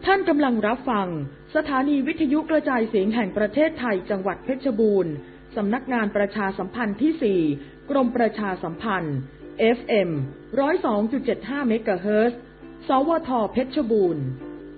ท่านกำลังรับฟังสถานีวิทยุกระจายเสียงแห่งประเทศไทยจังหวัดเพชรบูรณ์สำนักงานประชาสัมพันธ์ที่ 4 กรมประชาสัมพันธ์ FM 102.75 เมกะเฮิรตซ์ สวท.เพชรบูรณ์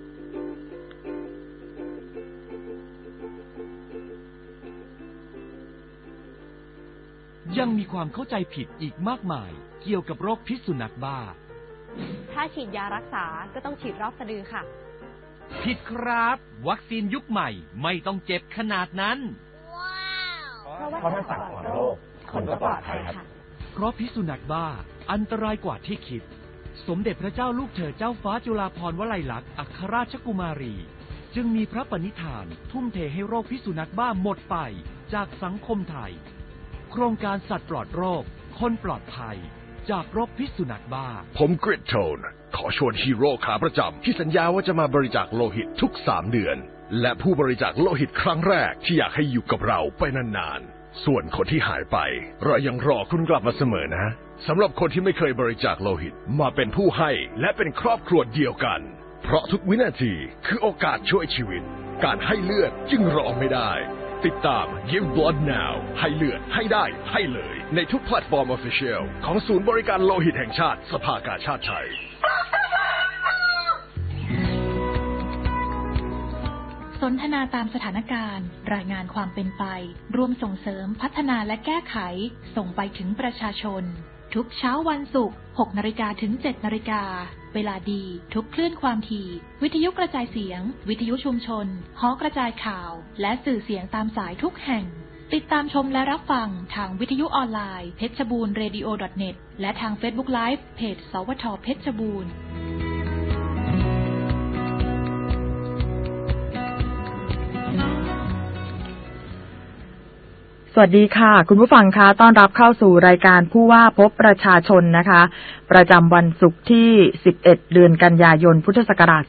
ยังมีความเข้าใจผิดอีกมากมายเกี่ยวกับโรคพิษสุนัขบ้าถ้าฉีดยารักษาก็ต้องฉีดรอบสะดือค่ะผิดครับวัคซีนยุคใหม่ไม่ต้องเจ็บขนาดนั้นเพราะถ้าสัตว์ปลอดโรคคนก็ปลอดภัยครับเพราะพิษสุนัขบ้าอันตรายกว่าที่คิดสมเด็จพระเจ้าลูกเธอเจ้าฟ้าจุฬาภรณ์วลัยลักษณ์อัครราชกุมารีจึงมีพระปณิธานทุ่มเทให้โรคพิษสุนัขบ้าหมดไปจากสังคมไทยโครงการสัตว์ปลอดโรคคนปลอดภัยจากโรคพิษสุนัขบ้าผมกริดโทนขอชวนฮีโร่ขาประจำที่สัญญาว่าจะมาบริจาคโลหิตทุก3 เดือนและผู้บริจาคโลหิตครั้งแรกที่อยากให้อยู่กับเราไปนานๆส่วนคนที่หายไปเรายังรอคุณกลับมาเสมอนะสำหรับคนที่ไม่เคยบริจาคโลหิตมาเป็นผู้ให้และเป็นครอบครัวเดียวกันเพราะทุกวินาทีคือโอกาสช่วยชีวิตการให้เลือดจึงรอไม่ได้ติดตาม Give Blood Now ให้เลือดให้ได้ให้เลยในทุกแพลตฟอร์ม Official ของศูนย์บริการโลหิตแห่งชาติสภากาชาดไทยสนทนาตามสถานการณ์รายงานความเป็นไปร่วมส่งเสริมพัฒนาและแก้ไขส่งไปถึงประชาชนทุกเช้าวันศุกร์ 6 นาฬิกาถึง 7 นาฬิกาเวลาดีทุกคลื่นความถี่วิทยุกระจายเสียงวิทยุชุมชนหอกระจายข่าวและสื่อเสียงตามสายทุกแห่งติดตามชมและรับฟังทางวิทยุออนไลน์เพชรบูรณ์ radio.net และทาง Facebook Live เพจสวท.เพชรบูรณ์สวัสดีค่ะคุณผู้ฟังคะต้อนรับเข้าสู่รายการผู้ว่าพบประชาชนนะคะประจำวันศุกร์ที่11เดือนกันยายนพุทธศักราช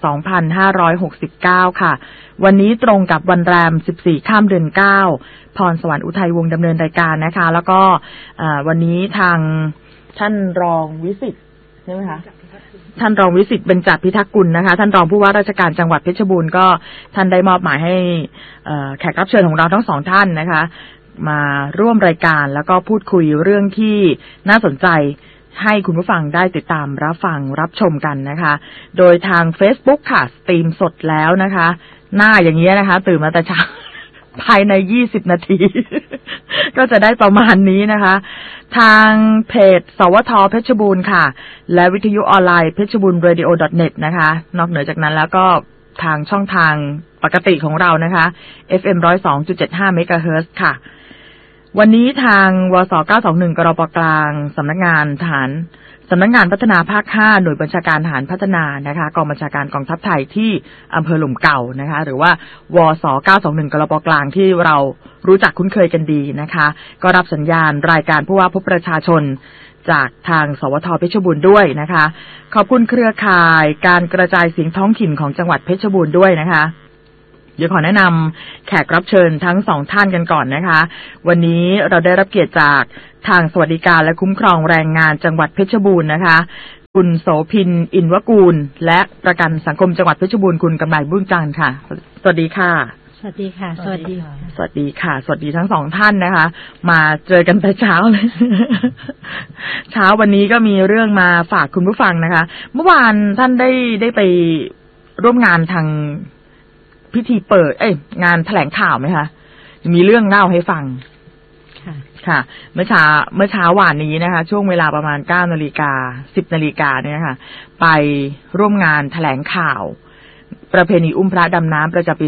2569ค่ะวันนี้ตรงกับวันแรม14ค่ำเดือน9พรสวรรค์อุทัยวงศ์ดำเนินรายการนะคะแล้วก็วันนี้ทางท่านรองวิสิทธิ์ใช่ไหมคะท่านรองวิสิทธิ์เบญจพิทักษ์กุลนะคะท่านรองผู้ว่าราชการจังหวัดเพชรบูรณ์ก็ท่านได้มอบหมายให้แขกรับเชิญของเราทั้งสองท่านนะคะมาร่วมรายการแล้วก็พูดคุยเรื่องที่น่าสนใจให้คุณผู้ฟังได้ติดตามรับฟังรับชมกันนะคะโดยทาง Facebook ค่ะสตรีมสดแล้วนะคะหน้าอย่างนี้นะคะตื่นมาแต่เช้าภายใน20นาที ก็จะได้ประมาณนี้นะคะทางเพจสวท.เพชรบูรณ์ค่ะและวิทยุออนไลน์เพชรบูรณ์ radio.net นะคะนอกเหนือจากนั้นแล้วก็ทางช่องทางปกติของเรานะคะ FM 102.75 เมกะเฮิรตซ์ค่ะวันนี้ทางวส921กรปกลางสำนักงานพัฒนาภาค5หน่วยบัญชาการทหารพัฒนานะคะกองบัญชาการกองทัพไทยที่อำเภอหลุมเก่านะคะหรือว่าวส921กรปกลางที่เรารู้จักคุ้นเคยกันดีนะคะก็รับสัญญาณรายการผู้ว่าพบประชาชนจากทางสวท.เพชรบูรณ์ด้วยนะคะขอบคุณเครือข่ายการกระจายเสียงท้องถิ่นของจังหวัดเพชรบูรณ์ด้วยนะคะเดี๋ยวขอแนะนำแขกรับเชิญทั้งสองท่านกันก่อนนะคะวันนี้เราได้รับเกียรติจากทางสวัสดิการและคุ้มครองแรงงานจังหวัดเพชรบูรณ์นะคะคุณโสภินอินวกูลและประกันสังคมจังหวัดเพชรบูรณ์คุณกำไลบุญจันทร์ค่ะสวัสดีค่ะสวัสดีค่ะสวัสดีค่ะสวัสดีค่ะสวัสดีทั้งสองท่านนะคะมาเจอกันแต่เช้าเลย เช้าวันนี้ก็มีเรื่องมาฝากคุณผู้ฟังนะคะเมื่อวานท่านได้ไปร่วมงานทางพิธีเปิดงานแถลงข่าวไหมคะมีเรื่องเล่าให้ฟังค่ะเมื่อเช้าวานนี้นะคะช่วงเวลาประมาณ 9:10 น. เนี่ยค่ะไปร่วมงานแถลงข่าวประเพณีอุ้มพระดำน้ำประจำปี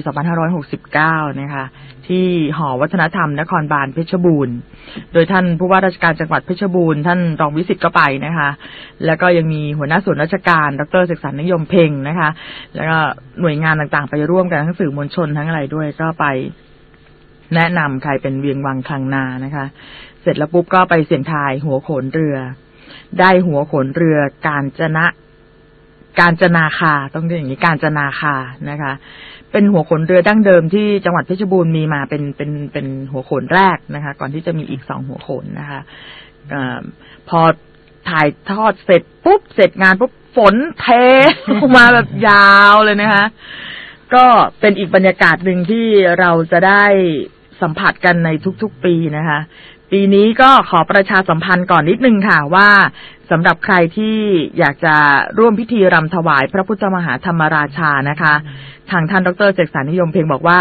2569นะคะที่หอวัฒนธรรมนครบาลเพชรบูรณ์โดยท่านผู้ว่าราชการจังหวัดเพชรบูรณ์ท่านรองวิสิทธิ์ก็ไปนะคะแล้วก็ยังมีหัวหน้าส่วนราชการดร.ศึกษานิยมเพ็งนะคะแล้วก็หน่วยงานต่างๆไปร่วมกันทั้งสื่อมวลชนทั้งอะไรด้วยก็ไปแนะนำใครเป็นเวียงวังคลังนานะคะเสร็จแล้วปุ๊บก็ไปเสี่ยงทายหัวโขนเรือได้หัวโขนเรือกาญจนาคาต้องเรียกอย่างนี้กาญจนาคานะคะเป็นหัวโขนเรือดั้งเดิมที่จังหวัดเพชรบูรณ์มีมาเป็นหัวโขนแรกนะคะก่อนที่จะมีอีก2หัวโขนนะคะพอถ่ายทอดเสร็จปุ๊บเสร็จงานปุ๊บฝนเทมาแบบยาวเลยนะคะก็เป็นอีกบรรยากาศหนึ่งที่เราจะได้สัมผัสกันในทุกๆปีนะคะปีนี้ก็ขอประชาสัมพันธ์ก่อนนิดนึงค่ะว่าสำหรับใครที่อยากจะร่วมพิธีรำถวายพระพุทธมหาธรรมราชานะคะทางท่านดร.เสกสรรนิยมเพ็งบอกว่า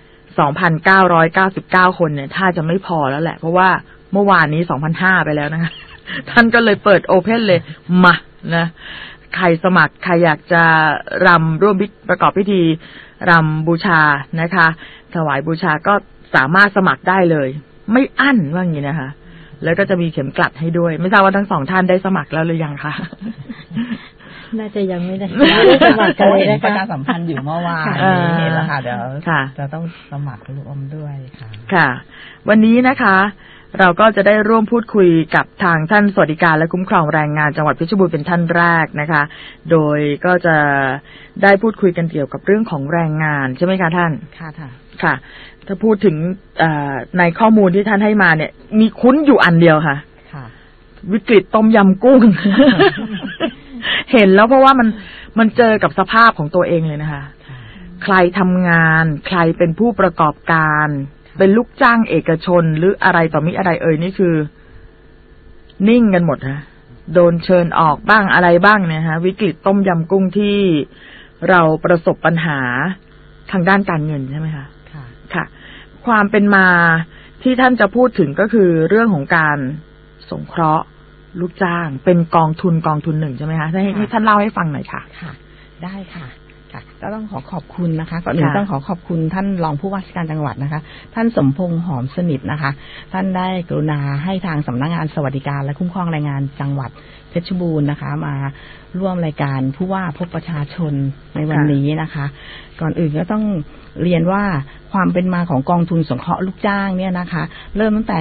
2,999 คนเนี่ยถ้าจะไม่พอแล้วแหละเพราะว่าเมื่อวานนี้ 2,500 ไปแล้วนะคะท่านก็เลยเปิดโอเพ่นเลยมานะใครสมัครใครอยากจะรำร่วมประกอบพิธีรำบูชานะคะถวายบูชาก็สามารถสมัครได้เลยไม่อั้นว่าอย่างนี้นะคะแล้วก็จะมีเข็มกลัดให้ด้วยไม่ทราบว่าทั้งสองท่านได้สมัครแล้วหรือยังคะน่าจะยังไม่ได้สมัครเลยนะคะประชาสัมพันธ์อยู่เมื่อวานเห็นแล้วค่ะเดี๋ยวจะต้องสมัครร่วมด้วยค่ะค่ะวันนี้นะคะเราก็จะได้ร่วมพูดคุยกับทางท่านสวัสดิการและคุ้มครองแรงงานจังหวัดเพชรบูรณ์เป็นท่านแรกนะคะโดยก็จะได้พูดคุยกันเกี่ยวกับเรื่องของแรงงานใช่ไหมคะท่านค่ะค่ะถ้าพูดถึงในข้อมูลที่ท่านให้มาเนี่ยมีคุ้นอยู่อันเดียวค่ะวิกฤตต้มยำกุ้ง เห็นแล้วเพราะว่ามันเจอกับสภาพของตัวเองเลยนะคะใครทำงานใครเป็นผู้ประกอบการเป็นลูกจ้างเอกชนหรืออะไรต่อมิอะไรนี่คือนิ่งกันหมดฮะโดนเชิญออกบ้างอะไรบ้างเนี่ยฮะวิกฤตต้มยำกุ้งที่เราประสบปัญหาทางด้านการเงินใช่ไหมคะค่ะความเป็นมาที่ท่านจะพูดถึงก็คือเรื่องของการสงเคราะห์ลูกจ้างเป็นกองทุนหนึ่งใช่ไหมคะให้ท่านเล่าให้ฟังหน่อยค่ะได้ค่ะก็ต้องขอบคุณนะคะก่อนอื่นต้องขอบคุณท่านรองผู้ว่าราชการจังหวัดนะคะท่านสมพงษ์หอมสนิทนะคะท่านได้กรุณาให้ทางสำนักงานสวัสดิการและคุ้มครองแรงงานจังหวัดเพชรบูรณ์นะคะมาร่วมรายการผู้ว่าพบประชาชนในวันนี้นะคะก่อนอื่นก็ต้องเรียนว่าความเป็นมาของกองทุนสงเคราะห์ลูกจ้างเนี่ยนะคะเริ่มตั้งแต่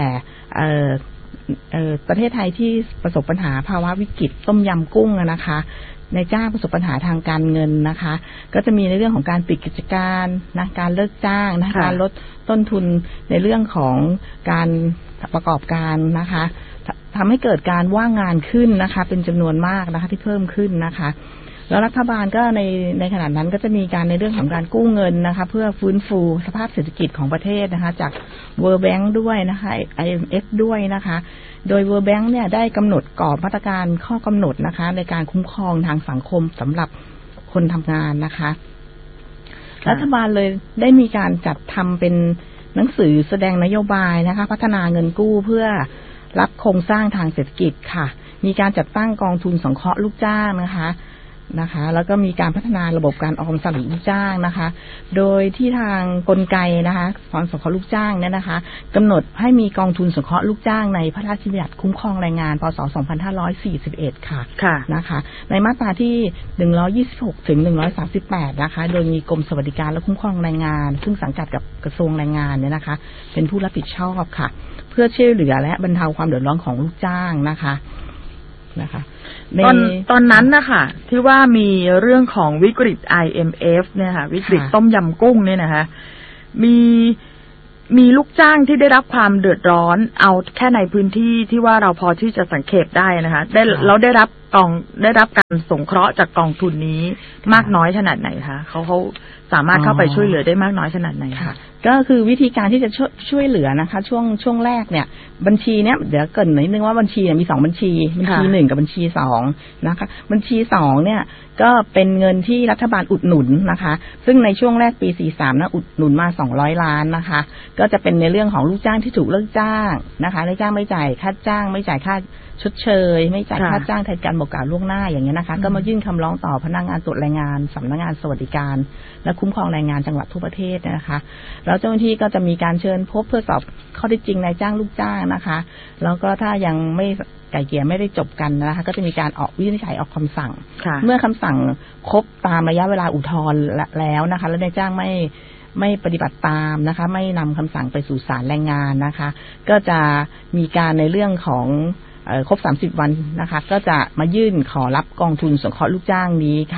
ประเทศไทยที่ประสบปัญหาภาวะวิกฤตต้มยำกุ้งนะคะในจ้างประสบปัญหาทางการเงินนะคะก็จะมีในเรื่องของการปิดกิจการนะการเลิกจ้างนะการลดต้นทุนในเรื่องของการประกอบการนะคะทำให้เกิดการว่างงานขึ้นนะคะเป็นจำนวนมากนะคะที่เพิ่มขึ้นนะคะแล้วรัฐบาลก็ในขณะนั้นก็จะมีการในเรื่องของการกู้เงินนะคะเพื่อฟื้นฟูสภาพเศรษฐกิจของประเทศนะคะจาก World Bank ด้วยนะคะ IMF ด้วยนะคะโดย World Bank เนี่ยได้กำหนดกรอบมาตรการข้อกำหนดนะคะในการคุ้มครองทางสังคมสำหรับคนทำงานนะคะรัฐบาลเลยได้มีการจัดทำเป็นหนังสือแสดงนโยบายนะคะพัฒนาเงินกู้เพื่อรับโครงสร้างทางเศรษฐกิจค่ะมีการจัดตั้งกองทุนสงเคราะห์ลูกจ้างนะคะแล้วก็มีการพัฒนาระบบการออมสำหรับลูกจ้างนะคะโดยที่ทางกลไกนะคะของสงเคราะห์ลูกจ้างเนี่ยนะคะกำหนดให้มีกองทุนสงเคราะห์ลูกจ้างในพระราชบัญญัติคุ้มครองแรงงานพ.ศ. 2541ค่ะนะคะในมาตราที่126ถึง138นะคะโดยมีกรมสวัสดิการและคุ้มครองแรงงานซึ่งสังกัดกับกระทรวงแรงงานเนี่ยนะคะเป็นผู้รับผิดชอบค่ะเพื่อช่วยเหลือและบรรเทาความเดือดร้อนของลูกจ้างนะคะตอนนั้นนะคะที่ว่ามีเรื่องของวิกฤต IMF เนี่ยค่ะวิกฤตต้มยำกุ้งเนี่ยนะคะมีลูกจ้างที่ได้รับความเดือดร้อนเอาแค่ในพื้นที่ที่ว่าเราพอที่จะสังเกตได้นะคะเราได้รับการสงเคราะห์จากกองทุนนี้มากน้อยขนาดไหนคะเขาสามารถเข้าไปช่วยเหลือได้มากน้อยขนาดไหนคะก็คือวิธีการที่จะช่วยเหลือนะคะช่วงแรกเนี่ยบัญชีเนี้ยเดี๋ยวเกริ่นนิดนึงว่าบัญชีเนี่ยมี2บัญชี1กับบัญชี2นะคะบัญชี2เนี่ยก็เป็นเงินที่รัฐบาลอุดหนุนนะคะซึ่งในช่วงแรกปี43นะอุดหนุนมา200ล้านนะคะก็จะเป็นในเรื่องของลูกจ้างที่ถูกเลิกจ้างนะคะนายจ้างไม่จ่ายค่าจ้างไม่จ่ายค่าชดเชยไม่จ่ายค่าจ้างแทนการบอกกล่าวล่วงหน้าอย่างเงี้ยนะคะก็มายื่นคำร้องต่อพนักงานตรวจแรงงานสำนักงานสวัสดิการและคุ้มครองแรงงานจังหวัดทั่วประเทศนะคะแล้วเจ้าหน้าที่ก็จะมีการเชิญพบเพื่อสอบข้อเท็จจริงนายจ้างลูกจ้างนะคะแล้วก็ถ้ายังไม่ไกล่เกลี่ยไม่ได้จบกันนะคะก็จะมีการออกวินิจฉัยออกคำสั่งเมื่อคำสั่งครบตามระยะเวลาอุทธรณ์แล้วนะคะแล้วนายจ้างไม่ปฏิบัติตามนะคะไม่นำคำสั่งไปสู่ศาลแรงงานนะคะก็จะมีการในเรื่องของครบ30วันนะคะก็จะมายื่นขอรับกองทุนสงเคราะห์ลูกจ้างนี้ค่ะ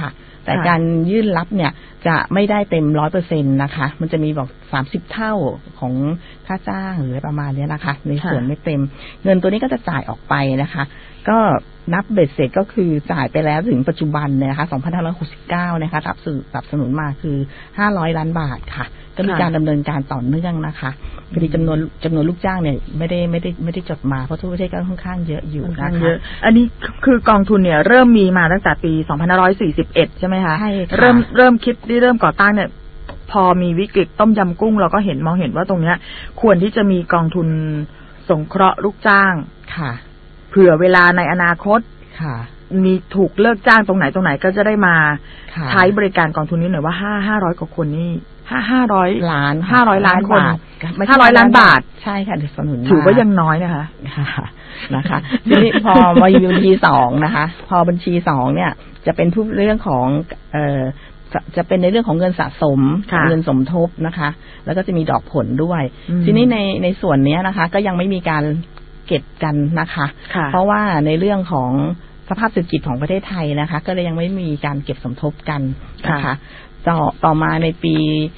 แต่การยื่นรับเนี่ยจะไม่ได้เต็ม 100% นะคะมันจะมีบอก30เท่าของค่าจ้างหรือประมาณนี้นะคะในส่วนไม่เต็มเงินตัวนี้ก็จะจ่ายออกไปนะคะก็นับเบ็ดเสร็จก็คือจ่ายไปแล้วถึงปัจจุบันเนี่ยนะคะ2569นะคะรับสนับสนุนมาคือ500ล้านบาทค่ะก็มีการดำเนินการต่อเนื่องนะคะพอดีจำนวนลูกจ้างเนี่ยไม่ได้จดมาเพราะทั่วประเทศก็ค่อนข้างเยอะอยู่นะคะอันนี้คือกองทุนเนี่ยเริ่มมีมาตั้งแต่ปี2541ใช่ไหมคะใช่ค่ะเริ่มคิดที่เริ่มก่อตั้งเนี่ยพอมีวิกฤตต้มยำกุ้งเราก็มองเห็นว่าตรงเนี้ยควรที่จะมีกองทุนสงเคราะห์ลูกจ้างค่ะเผื่อเวลาในอนาคตค่ะมีถูกเลิกจ้างตรงไหนก็จะได้มาใช้บริการกองทุนนี้หน่อยว่า500กว่าคนนี่500 ล้านคน500ล้านบาทใช่ค่ะสนับสนุนถือว่ายังน้อยนะคะนะคะทีนี้พอมาอยู่บัญชี2นะคะพอบัญชี2เนี่ยจะเป็นทุกเรื่องของจะเป็นในเรื่องของเงินสะสมเงินสมทบนะคะแล้วก็จะมีดอกผลด้วยทีนี้ในส่วนนี้นะคะก็ยังไม่มีการเก็บกันนะคะเพราะว่าในเรื่องของสภาพเศรษฐกิจของประเทศไทยนะคะก็เลยยังไม่มีการเก็บสมทบกันนะคะต่อมาในปี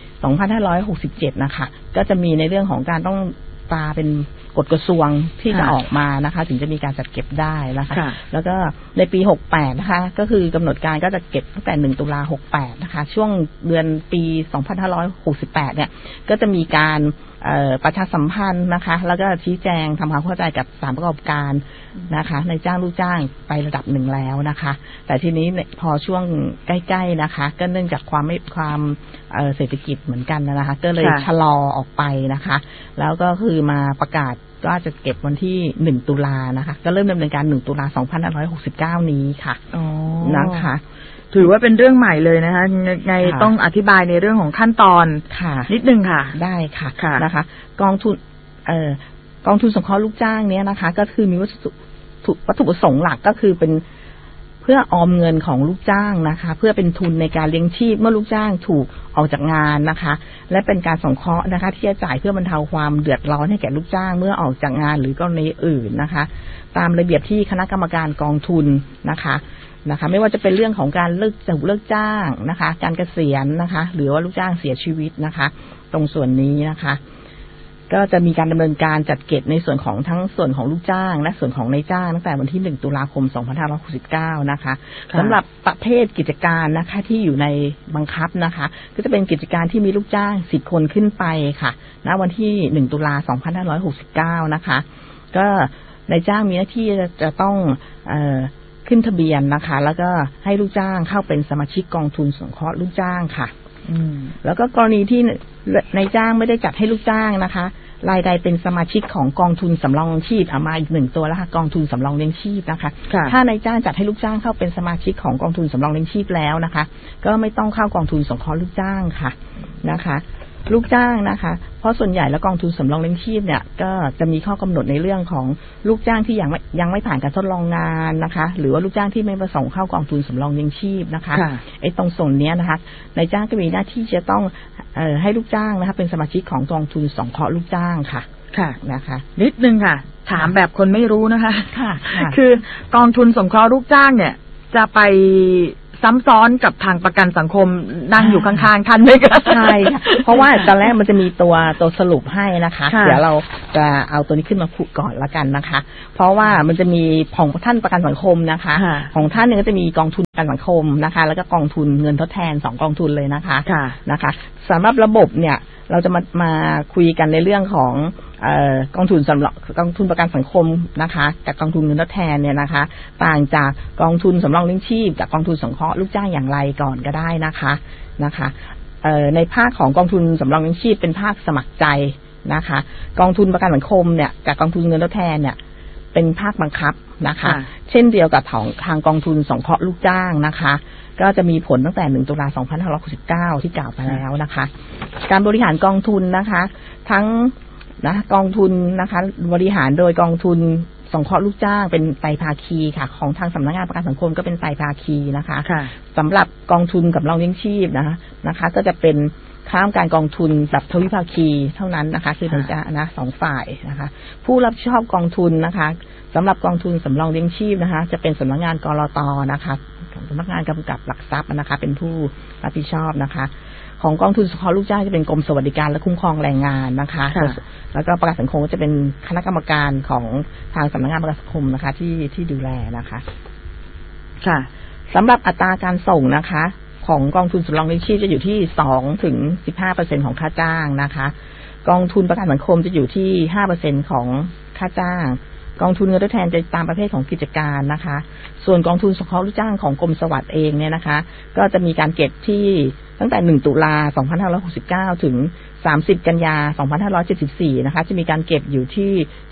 2567นะคะก็จะมีในเรื่องของการต้องตราเป็นกฎกระทรวงที่จะออกมานะคะถึงจะมีการจัดเก็บได้นะคะแล้วก็ในปี68นะคะก็คือกำหนดการก็จะเก็บตั้งแต่1ตุลา68นะคะช่วงเดือนปี2568เนี่ยก็จะมีการประชาสัมพันธ์นะคะแล้วก็ชี้แจงทำความเข้าใจกับสถานประกอบการนะคะในจ้างลูกจ้างไประดับหนึ่งแล้วนะคะแต่ทีนี้พอช่วงใกล้ๆนะคะก็เนื่องจากความเศรษฐกิจเหมือนกันนะคะก็เลยชะลอออกไปนะคะแล้วก็คือมาประกาศก็จะเก็บวันที่1ตุลานะคะก็เริ่มดำเนินการ1ตุลา2569นี้ค่ะนะคะถือว่าเป็นเรื่องใหม่เลยนะคะไงต้องอธิบายในเรื่องของขั้นตอนนิดนึงค่ะได้ค่ะนะคะกองทุนสงเคราะห์ลูกจ้างเนี้ยนะคะก็คือมีวัตถุประสงค์หลักก็คือเป็นเพื่อออมเงินของลูกจ้างนะคะเพื่อเป็นทุนในการเลี้ยงชีพเมื่อลูกจ้างถูกออกจากงานนะคะและเป็นการสงเคราะห์นะคะที่จะจ่ายเพื่อบรรเทาความเดือดร้อนให้แก่ลูกจ้างเมื่อออกจากงานหรือกรณีอื่นนะคะตามระเบียบที่คณะกรรมการกองทุนนะคะไม่ว่าจะเป็นเรื่องของการเลิกจ้างนะคะการเกษียณนะคะหรือว่าลูกจ้างเสียชีวิตนะคะตรงส่วนนี้นะคะก็จะมีการดำเนินการจัดเก็บในส่วนของทั้งส่วนของลูกจ้างและส่วนของนายจ้างตั้งแต่วันที่1ตุลาคม2569นะคะสำหรับประเภทกิจการนะคะที่อยู่ในบังคับนะคะก็จะเป็นกิจการที่มีลูกจ้าง10คนขึ้นไปค่ะณวันที่1ตุลา2569นะคะก็นายจ้างมีหน้าที่จะต้องขึ้นทะเบียนนะคะแล้วก็ให้ลูกจ้างเข้าเป็นสมาชิกกองทุนสงเคราะห์ลูกจ้างค่ะแล้วก็กรณีที่นายจ้างไม่ได้จัดให้ลูกจ้างนะคะรายใดเป็นสมาชิกของกองทุนสำรองเลี้ยงชีพมาอีก1ตัวแล้วค่ะกองทุนสำรองเลี้ยงชีพนะคะถ้านายจ้างจัดให้ลูกจ้างเข้าเป็นสมาชิกของกองทุนสำรองเลี้ยงชีพแล้วนะคะก็ไม่ต้องเข้ากองทุนสงเคราะห์ลูกจ้างค่ะนะคะลูกจ้างนะคะเพราะส่วนใหญ่แล้วกองทุนสำรองเลี้ยงชีพเนี่ยก็จะมีข้อกำหนดในเรื่องของลูกจ้างที่ยังไม่ผ่านการทดลองงานนะคะหรือว่าลูกจ้างที่ไม่ประสงค์เข้ากองทุนสำรองเลี้ยงชีพนะคะตรงส่วนนี้นะคะนายจ้างก็มีหน้าที่จะต้องให้ลูกจ้างนะคะเป็นสมาชิกของกองทุนสงเคราะห์ลูกจ้างค่ะนะคะนิดนึงค่ะถามแบบคนไม่รู้นะคะคือกองทุนสงเคราะห์ลูกจ้างเนี่ยจะไปซ้ำซ้อนกับทางประกันสังคมนั่งอยู่ข้างๆท่านไหมคะใช่ค่ะเพราะว่าตอนแรกมันจะมีตัวสรุปให้นะคะเดี๋ยวเราจะเอาตัวนี้ขึ้นมาพูดก่อนละกันนะคะเพราะว่ามันจะมีของท่านประกันสังคมนะคะของท่านเนี่ยก็จะมีกองทุนประกันสังคมนะคะแล้วก็กองทุนเงินทดแทน2กองทุนเลยนะคะสำหรับระบบเนี่ยเราจะมาคุยกันในเรื่องของกองทุนประกันสังคมนะคะกับกองทุนเงินทดแทนเนี่ยนะคะต่างจากกองทุนสำรองเลี้ยงชีพกับกองทุนสงเคราะห์ลูกจ้างอย่างไรก่อนก็ได้นะคะในภาคของกองทุนสำรองเลี้ยงชีพเป็นภาคสมัครใจนะคะกองทุนประกันสังคมเนี่ยกับกองทุนเงินทดแทนเนี่ยเป็นภาคบังคับนะคะเช่นเดียวกับทางกองทุนสงเคราะห์ลูกจ้างนะคะก็จะมีผลตั้งแต่1ตุลา2569ที่กล่าวไปแล้วนะคะการบริหารกองทุนนะคะทั้งกองทุนนะคะบริหารโดยกองทุนสงเคราะห์ลูกจ้างเป็นไตรภาคีค่ะของทางสำนักงานประกันสังคมก็เป็นไตรภาคีนะคะสำหรับกองทุนสำรองเลี้ยงชีพนะคะก็จะเป็นข้ามการกองทุนแบบทวิภาคีเท่านั้นนะคะคือจะ2ฝ่ายนะคะผู้รับผิดชอบกองทุนนะคะสำหรับกองทุนสำรองเลี้ยงชีพนะคะจะเป็นสำนักงานกลต.นะคะสำนักงานกำกับหลักทรัพย์นะคะเป็นผู้รับผิดชอบนะคะของกองทุนสงเคราะห์ลูกจ้างจะเป็นกรมสวัสดิการและคุ้มครองแรงงานนะคะแล้วก็ประกันสังคมก็จะเป็นคณะกรรมการของทางสำนักงานประกันสังคมนะคะที่ดูแลนะคะค่ะสำหรับอัตราการส่งนะคะของกองทุนสำรองเลี้ยงชีพจะอยู่ที่2 ถึง 15% ของค่าจ้างนะคะกองทุนประกันสังคมจะอยู่ที่ 5% ของค่าจ้างกองทุนเงินทดแทนจะตามประเภทของกิจการนะคะส่วนกองทุนสงเคราะห์ลูกจ้างของกรมสวัสดิ์เองเนี่ยนะคะก็จะมีการเก็บที่ตั้งแต่1 ตุลา 2569 ถึง 30 กันยา 2574 นะคะจะมีการเก็บอยู่ที่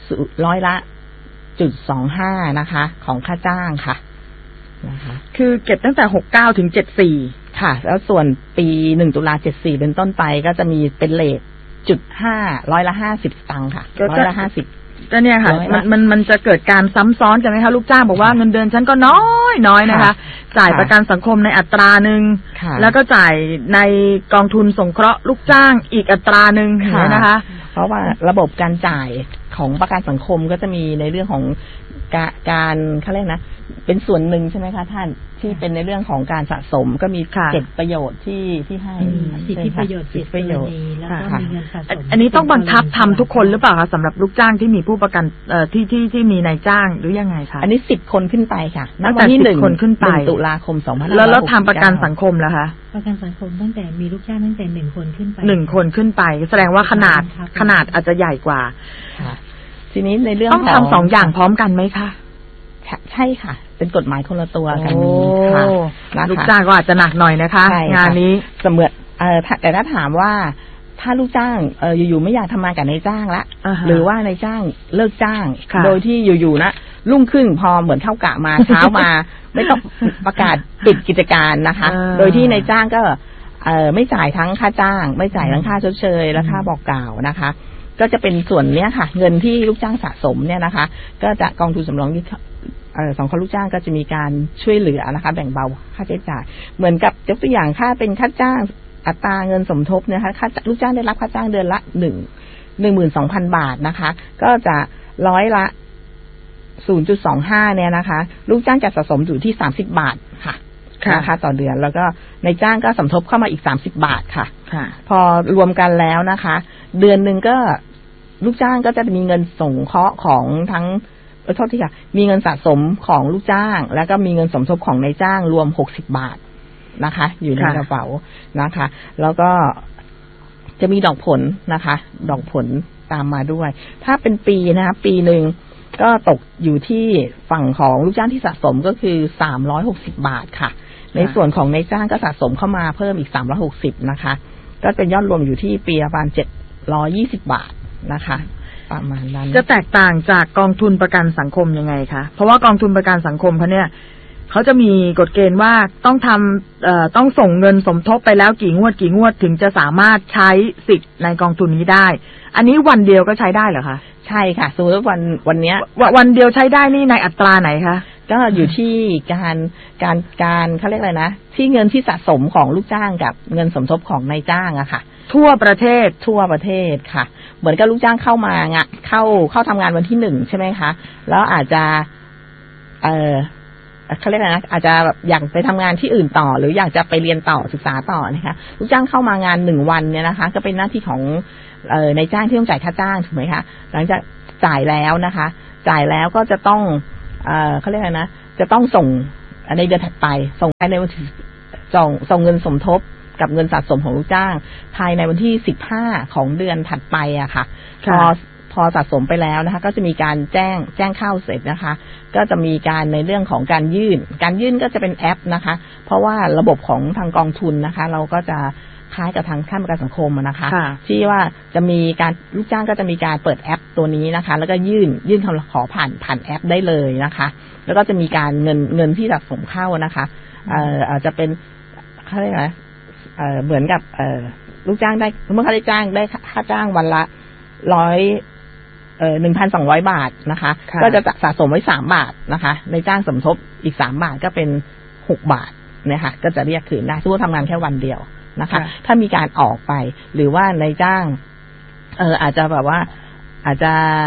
0.25%นะคะของค่าจ้างค่ะนะคะคือเก็บตั้งแต่69 ถึง 74ค่ะแล้วส่วนปี1 ตุลา 74เป็นต้นไปก็จะมีเป็นเรท0.5 50 สตางค์ค่ะ50ก็เนี่ยค่ะมันจะเกิดการซ้ำซ้อนกันไหมคะลูกจ้างบอกว่าเงินเดือนฉันก็น้อยนะคะจ่ายประกันสังคมในอัตราหนึ่งแล้วก็จ่ายในกองทุนสงเคราะห์ลูกจ้างอีกอัตราหนึ่งนะคะเพราะว่าระบบการจ่ายของประกันสังคมก็จะมีในเรื่องของการเขาเรียกนะเป็นส่วนหนึ่งใช่ไหมคะท่านที่เป็นในเรื่องของการสะสมก็มีเก็บประโยชน์ที่ให้สิทธิประโยชน์แล้วก็มีเงินสะสมอันนี้ต้องบังคับทำทุกคนหรือเปล่าคะสำหรับลูกจ้างที่มีผู้ประกันที่มีนายจ้างหรือยังไงคะอันนี้10 คนขึ้นไปค่ะตั้งแต่10 คนขึ้นไป 1 ตุลาคม 2569 แล้วทำประกันสังคมล่ะคะประกันสังคมตั้งแต่มีลูกจ้างตั้งแต่1 คนขึ้นไป 1 คนขึ้นไปแสดงว่าขนาดอาจจะใหญ่กว่าทีนี้ในเรื่องต้องทำ2 อย่างพร้อมกันไหมคะใช่ค่ะเป็นกฎหมายคนละตัวกันค่ะลูกจ้างก็อาจจะหนักหน่อยนะคะงานนี้เสมือนแต่ถ้าถามว่าถ้าลูกจ้างอยู่ๆไม่อยากทำงานกับนายจ้างละหรือว่านายจ้างเลิกจ้างโดยที่อยู่ๆนะรุ่งขึ้นพอเหมือนเข้ากะมาเช้ามาไม่ต้องประกาศปิดกิจการนะคะโดยที่นายจ้างก็ไม่จ่ายทั้งค่าจ้างไม่จ่ายทั้งค่าชดเชยและค่าบอกกล่าวนะคะก็จะเป็นส่วนเนี้ยค่ะเงินที่ลูกจ้างสะสมเนี่ยนะคะก็จะกองทุนสำรองสงเคราะห์ลูกจ้างก็จะมีการช่วยเหลือนะคะแบ่งเบาค่าใช้จ่ายเหมือนกับยกตัวอย่างค่าเป็นค่าจ้างอัตราเงินสมทบนะคะค่าลูกจ้างได้รับค่าจ้างเดือนละ12,000 บาทนะคะก็จะร้อยละ 0.25 เนี่ยนะคะลูกจ้างจะสะสมอยู่ที่30 บาทค่ะนะคะต่อเดือนแล้วก็ในจ้างก็สมทบเข้ามาอีก30 บาทค่ะพอรวมกันแล้วนะคะเดือนนึงก็ลูกจ้างก็จะมีเงินสงเคราะห์ของทั้งโทษทีค่ะมีเงินสะสมของลูกจ้างแล้วก็มีเงินสมทบของนายจ้างรวม60 บาทนะคะอยู่ในกระเป๋านะคะแล้วก็จะมีดอกผลนะคะดอกผลตามมาด้วยถ้าเป็นปีนะคะปีนึงก็ตกอยู่ที่ฝั่งของลูกจ้างที่สะสมก็คือ360 บาทค่ะในส่วนของนายจ้างก็สะสมเข้ามาเพิ่มอีก360นะคะก็เป็นยอดรวมอยู่ที่ปีประมาณ720 บาทนะคะประมาณนั้นจะแตกต่างจากกองทุนประกันสังคมยังไงคะเพราะว่ากองทุนประกันสังคมเขาเนี่ยเขาจะมีกฎเกณฑ์ว่าต้องต้องส่งเงินสมทบไปแล้วกี่งวดถึงจะสามารถใช้สิทธิ์ในกองทุนนี้ได้อันนี้วันเดียวก็ใช้ได้เหรอคะใช่ค่ะสมมติวันเนี้ยวันเดียวใช้ได้นี่ในอัตราไหนคะก็อยู่ที่การเขาเรียกอะไรนะที่เงินที่สะสมของลูกจ้างกับเงินสมทบของนายจ้างอะค่ะทั่วประเทศค่ะเหมือนกับลูกจ้างเข้ามาเข้าทำงานวันที่1ใช่ไหมคะแล้วอาจจะเขาเรียกอะไรนะอาจจะแบบอยากไปทำงานที่อื่นต่อหรืออยากจะไปเรียนต่อศึกษาต่อนะคะลูกจ้างเข้ามางาน1 วันเนี่ยนะคะก็เป็นหน้าที่ของนายจ้างที่ต้องจ่ายค่าจ้างถูกไหมคะหลังจากจ่ายแล้วนะคะจ่ายแล้วก็จะต้องเขาเรียกอะไรนะจะต้องส่งในเดือนถัดไปส่งภายในวันที่ส่งเงินสมทบกับเงินสะสมของลูกจ้างภายในวันที่15ของเดือนถัดไปอะค่ะพอสะสมไปแล้วนะคะก็จะมีการแจ้งเข้าเสร็จนะคะก็จะมีการในเรื่องของการยื่นก็จะเป็นแอปนะคะเพราะว่าระบบของทางกองทุนนะคะเราก็จะคล้ายกับทางขั้นประกันสังคมนะคะที่ว่าจะมีการลูกจ้างก็จะมีการเปิดแอปตัวนี้นะคะแล้วก็ยื่นคำขอผ่านแอปได้เลยนะคะแล้วก็จะมีการเงินที่สะสมเข้านะคะอาจจะเป็นเขาเรียกอะไรเหมือนกับลูกจ้างได้เมื่อเขาได้จ้างได้ค่าจ้างวันละ1,200 บาทนะคะก็จะสะสมไว้3 บาทนะคะในจ้างสมทบอีก3 บาทก็เป็น6 บาทนะคะก็จะเรียกคืนได้สมมุติทำงานแค่วันเดียวนะคะถ้ามีการออกไปหรือว่าในจ้างอาจจะแบบว่าอาจจะ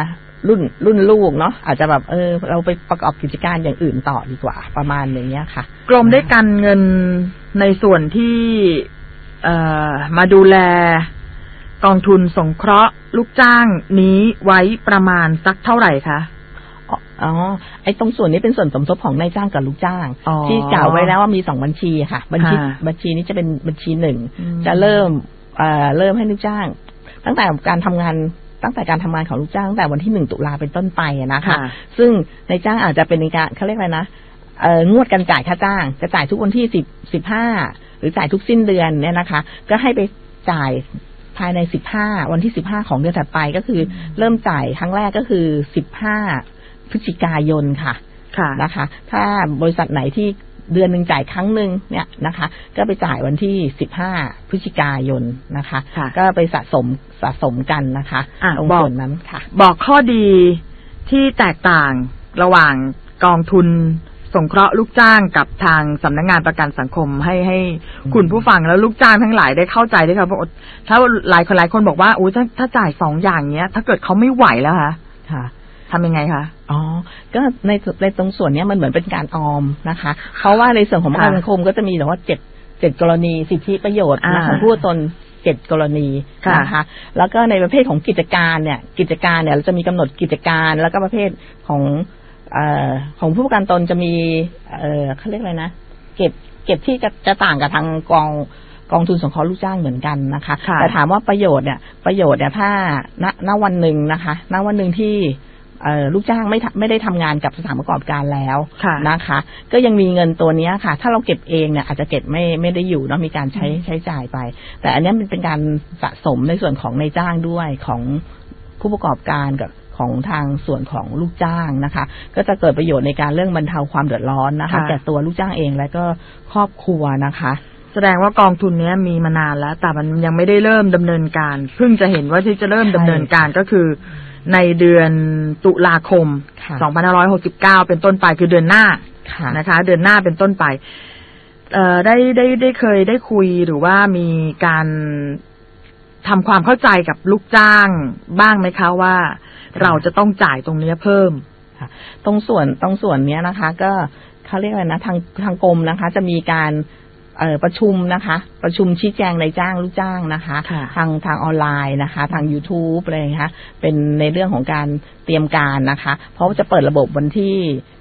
รุ่นลูกเนาะอาจจะแบบเราไปประกอบกิจการอย่างอื่นต่อดีกว่าประมาณอย่างเงี้ยค่ะกรมได้กันเงินในส่วนที่มาดูแลกองทุนสงเคราะห์ลูกจ้างนี้ไว้ประมาณสักเท่าไหร่คะอ๋อไอ้ตรงส่วนนี้เป็นส่วนสมทบของนายจ้างกับลูกจ้างที่กล่าวไว้แล้วว่ามี2บัญชีค่ะบัญชีนี้จะเป็นบัญชี1จะเริ่มให้ลูกจ้างตั้งแต่การทำงานของลูกจ้างตั้งแต่วันที่1ตุลาเป็นต้นไปนะคะซึ่งนายจ้างอาจจะเป็นการเขาเรียกอะไรนะงวดการจ่ายค่าจ้างจะจ่ายทุกวันที่15หรือจ่ายทุกสิ้นเดือนเนี่ยนะคะก็ให้ไปจ่ายภายใน15วันที่15ของเดือนถัดไปก็คือเริ่มจ่ายครั้งแรกก็คือ15พฤศจิกายนค่ะนะคะถ้าบริษัทไหนที่เดือนนึงจ่ายครั้งนึงเนี่ยนะคะก็ไปจ่ายวันที่15พฤศจิกายนนะคะก็ไปสะสมกันนะคะตรงส่วนนั้นค่ะบอกข้อดีที่แตกต่างระหว่างกองทุนสงเคราะห์ลูกจ้างกับทางสำนักงานประกันสังคมให้คุณผู้ฟังแล้วลูกจ้างทั้งหลายได้เข้าใจด้วยครับถ้าหลายคนบอกว่าโอ้ถ้าจ่าย2อย่างเนี้ยถ้าเกิดเขาไม่ไหวแล้วค่ะทำยังไงคะอ๋อก็ในตรงส่วนนี้มันเหมือนเป็นการออมนะคะเพราะว่าในส่วนของประกันสังคมก็จะมีแบบว่า7กรณีสิทธิประโยชน์ของผู้ตน7กรณีนะคะแล้วก็ในประเภทของกิจการเนี่ยเราจะมีกำหนดกิจการแล้วก็ประเภทของผู้ประกันตนจะมีเขาเรียกอะไรนะเก็บที่จะต่างกับทางกองทุนสงเคราะห์ลูกจ้างเหมือนกันนะคะแต่ถามว่าประโยชน์เนี่ยถ้าณวันหนึ่งนะคะณวันหนึ่งที่ลูกจ้างไม่ได้ทำงานกับสถานประกอบการแล้วนะคะก็ยังมีเงินตัวนี้ค่ะถ้าเราเก็บเองเนี่ยอาจจะเก็บไม่ได้อยู่เนาะมีการใช้จ่ายไปแต่อันนี้มันเป็นการสะสมในส่วนของนายจ้างด้วยของผู้ประกอบการกับของทางส่วนของลูกจ้างนะคะก็จะเกิดประโยชน์ในการเรื่องบรรเทาความเดือดร้อนนะคะแก่ตัวลูกจ้างเองและก็ครอบครัวนะคะแสดงว่ากองทุนนี้มีมานานแล้วแต่มันยังไม่ได้เริ่มดำเนินการเพิ่งจะเห็นว่าที่จะเริ่มดำเนินการก็คือในเดือนตุลาคม2569เป็นต้นไปคือเดือนหน้านะคะเดือนหน้าเป็นต้นไปได้เคยได้คุยหรือว่ามีการทำความเข้าใจกับลูกจ้างบ้างไหมคะว่าเราจะต้องจ่ายตรงนี้เพิ่มตรงส่วนนี้นะคะก็เขาเรียกอะไรนะทางกรมนะคะจะมีการประชุมนะคะประชุมชี้แจงนายจ้างลูกจ้างนะคะทางออนไลน์นะคะทาง YouTube อะไรนะคะเป็นในเรื่องของการเตรียมการนะคะเพราะว่าจะเปิดระบบวันที่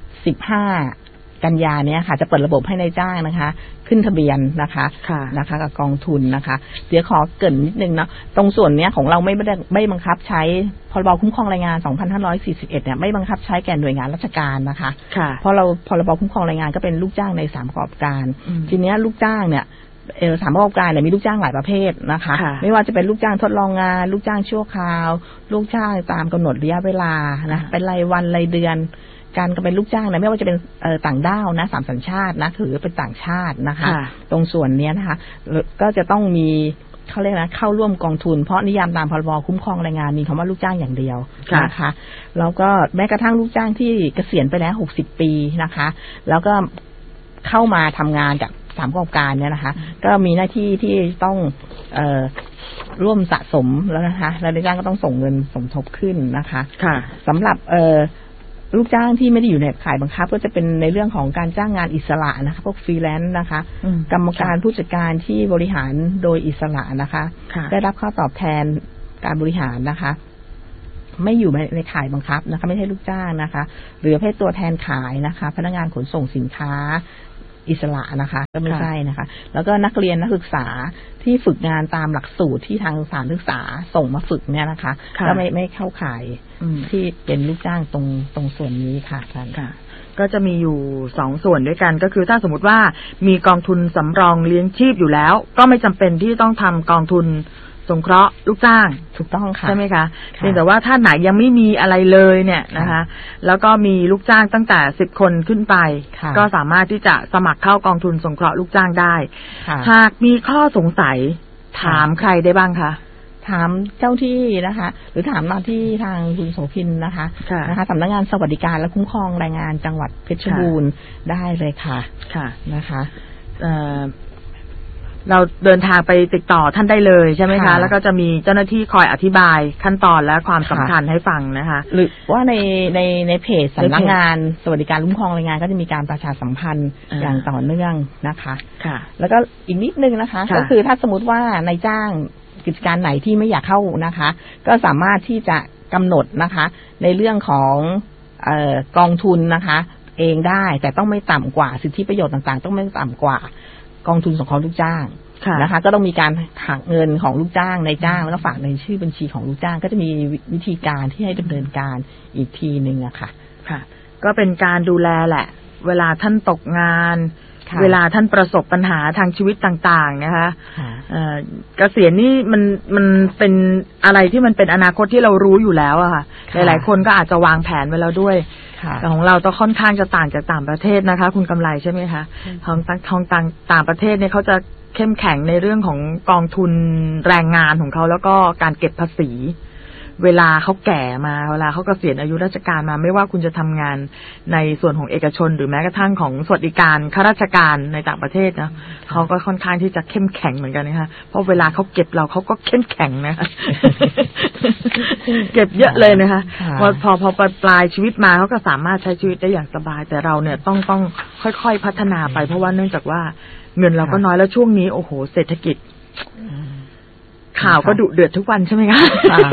15กันยาเนี่ยค่ะจะเปิดระบบให้นายจ้างนะคะขึ้นทะเบียนนะคะกับกองทุนนะคะเดี๋ยวขอเกริ่นนิดนึงเนาะตรงส่วนนี้ของเราไม่บังคับใช้พรบคุ้มครองแรงงาน2541เนี่ยไม่บังคับใช้แก่หน่วยงานราชการนะคะเพราะเราพรบคุ้มครองแรงงานก็เป็นลูกจ้างในสถานประกอบการทีนี้ลูกจ้างเนี่ยสถานประกอบการเนี่ยมีลูกจ้างหลายประเภทนะคะไม่ว่าจะเป็นลูกจ้างทดลองงานลูกจ้างชั่วคราวลูกจ้างตามกำหนดระยะเวลานะเป็นรายวันรายเดือนการเป็นลูกจ้างนะไม่ว่าจะเป็นต่างด้าวนะ3สัญชาตินะหรือเป็นต่างชาตินะคะตรงส่วนนี้นะคะก็จะต้องมีเขาเรียกนะเข้าร่วมกองทุนเพราะนิยามตามพรบคุ้มครองแรงงานมีคำว่าลูกจ้างอย่างเดียวนะคะแล้วก็แม้กระทั่งลูกจ้างที่เกษียณไปแล้ว60ปีนะคะแล้วก็เข้ามาทำงานกับสถานประกอบการเนี่ยนะคะก็มีหน้าที่ที่ต้องร่วมสะสมแล้วนะคะแล้วนายจ้างก็ต้องส่งเงินสมทบขึ้นนะคะสำหรับลูกจ้างที่ไม่ได้อยู่ในข่ายบังคับก็จะเป็นในเรื่องของการจ้างงานอิสระนะคะพวกฟรีแลนซ์นะคะกรรมการผู้จัดการที่บริหารโดยอิสระนะคะได้รับค่าตอบแทนการบริหารนะคะไม่อยู่ในข่ายบังคับนะคะไม่ใช่ลูกจ้างนะคะหรือประเภทตัวแทนขายนะคะพนักงานขนส่งสินค้าอิสระนะคะก็ไม่ใช่นะคะแล้วก็นักเรียนนักศึกษาที่ฝึกงานตามหลักสูตรที่ทางสถานศึกษาส่งมาฝึกเนี่ยนะคะก็ไม่เข้าข่ายที่เป็นลูกจ้างตรงส่วนนี้ค่ะค่ะก็จะมีอยู่2ส่วนด้วยกันก็คือถ้าสมมติว่ามีกองทุนสำรองเลี้ยงชีพอยู่แล้วก็ไม่จำเป็นที่ต้องทำกองทุนสงเคราะห์ลูกจ้างถูกต้องค่ะใช่ไหมคะเพียงแต่ว่าถ้าไหนยังไม่มีอะไรเลยเนี่ยนะคะแล้วก็มีลูกจ้างตั้งแต่10คนขึ้นไปก็สามารถที่จะสมัครเข้ากองทุนสงเคราะห์ลูกจ้างได้หากมีข้อสงสัยถามใครได้บ้างคะถามเจ้าที่นะคะหรือถามมาที่ทางคุณโสภินนะคะสำนักงานสวัสดิการและคุ้มครองแรงงานจังหวัดเพชรบูรณ์ได้เลยค่ะนะคะเราเดินทางไปติดต่อท่านได้เลยใช่ไหมคะแล้วก็จะมีเจ้าหน้าที่คอยอธิบายขั้นตอนและความสำคัญให้ฟังนะคะหรือว่าในเพจสำนักงานสวัสดิการคุ้มครองแรงงานก็จะมีการประชาสัมพันธ์อย่างต่อเนื่องนะคะแล้วก็อีกนิดนึงนะคะก็คือถ้าสมมติว่านายจ้างกิจการไหนที่ไม่อยากเข้านะคะก็สามารถที่จะกำหนดนะคะในเรื่องของกองทุนนะคะเองได้แต่ต้องไม่ต่ำกว่าสิทธิประโยชน์ต่างๆต้องไม่ต่ำกว่ากองทุนสงเคราะห์ลูกจ้างนะคะก็ต้องมีการหักเงินของลูกจ้างนายจ้างแล้วฝากในชื่อบัญชีของลูกจ้างก็จะมีวิธีการที่ให้ดำเนินการอีกทีนึงอะค่ะก็เป็นการดูแลแหละเวลาท่านตกงานเวลาท่านประสบปัญหาทางชีวิตต่างๆนะคะเกษียณนี่มันเป็นอะไรที่มันเป็นอนาคตที่เรารู้อยู่แล้วอะค่ะหลายๆคนก็อาจจะวางแผนไว้แล้วด้วยแต่ของเราต้องค่อนข้างจะต่างจากต่างประเทศนะคะคุณกำไรใช่ไหมคะของต่างประเทศเนี่ยเขาจะเข้มแข็งในเรื่องของกองทุนแรงงานของเขาแล้วก็การเก็บภาษีเวลาเขาแก่มาเวลาเขาเกษียณอายุราชการมาไม่ว่าคุณจะทำงานในส่วนของเอกชนหรือแม้กระทั่งของสวัสดิการข้าราชการในต่างประเทศนะเขาก็ค่อนข้างที่จะเข้มแข็งเหมือนกันนะคะเพราะเวลาเขาเก็บเราเขาก็เข้มแข็งนะคะ เก็บเยอะเลยนะคะพอปลายชีวิตมาเขาก็สามารถใช้ชีวิตได้อย่างสบายแต่เราเนี่ยต้องค่อยๆพัฒนาไปเพราะว่าเนื่องจากว่าเงินเราก็น้อยแล้วช่วงนี้โอ้โหเศรษฐกิจข่าวก็ดุเดือดทุกวันใช่ไหมคะ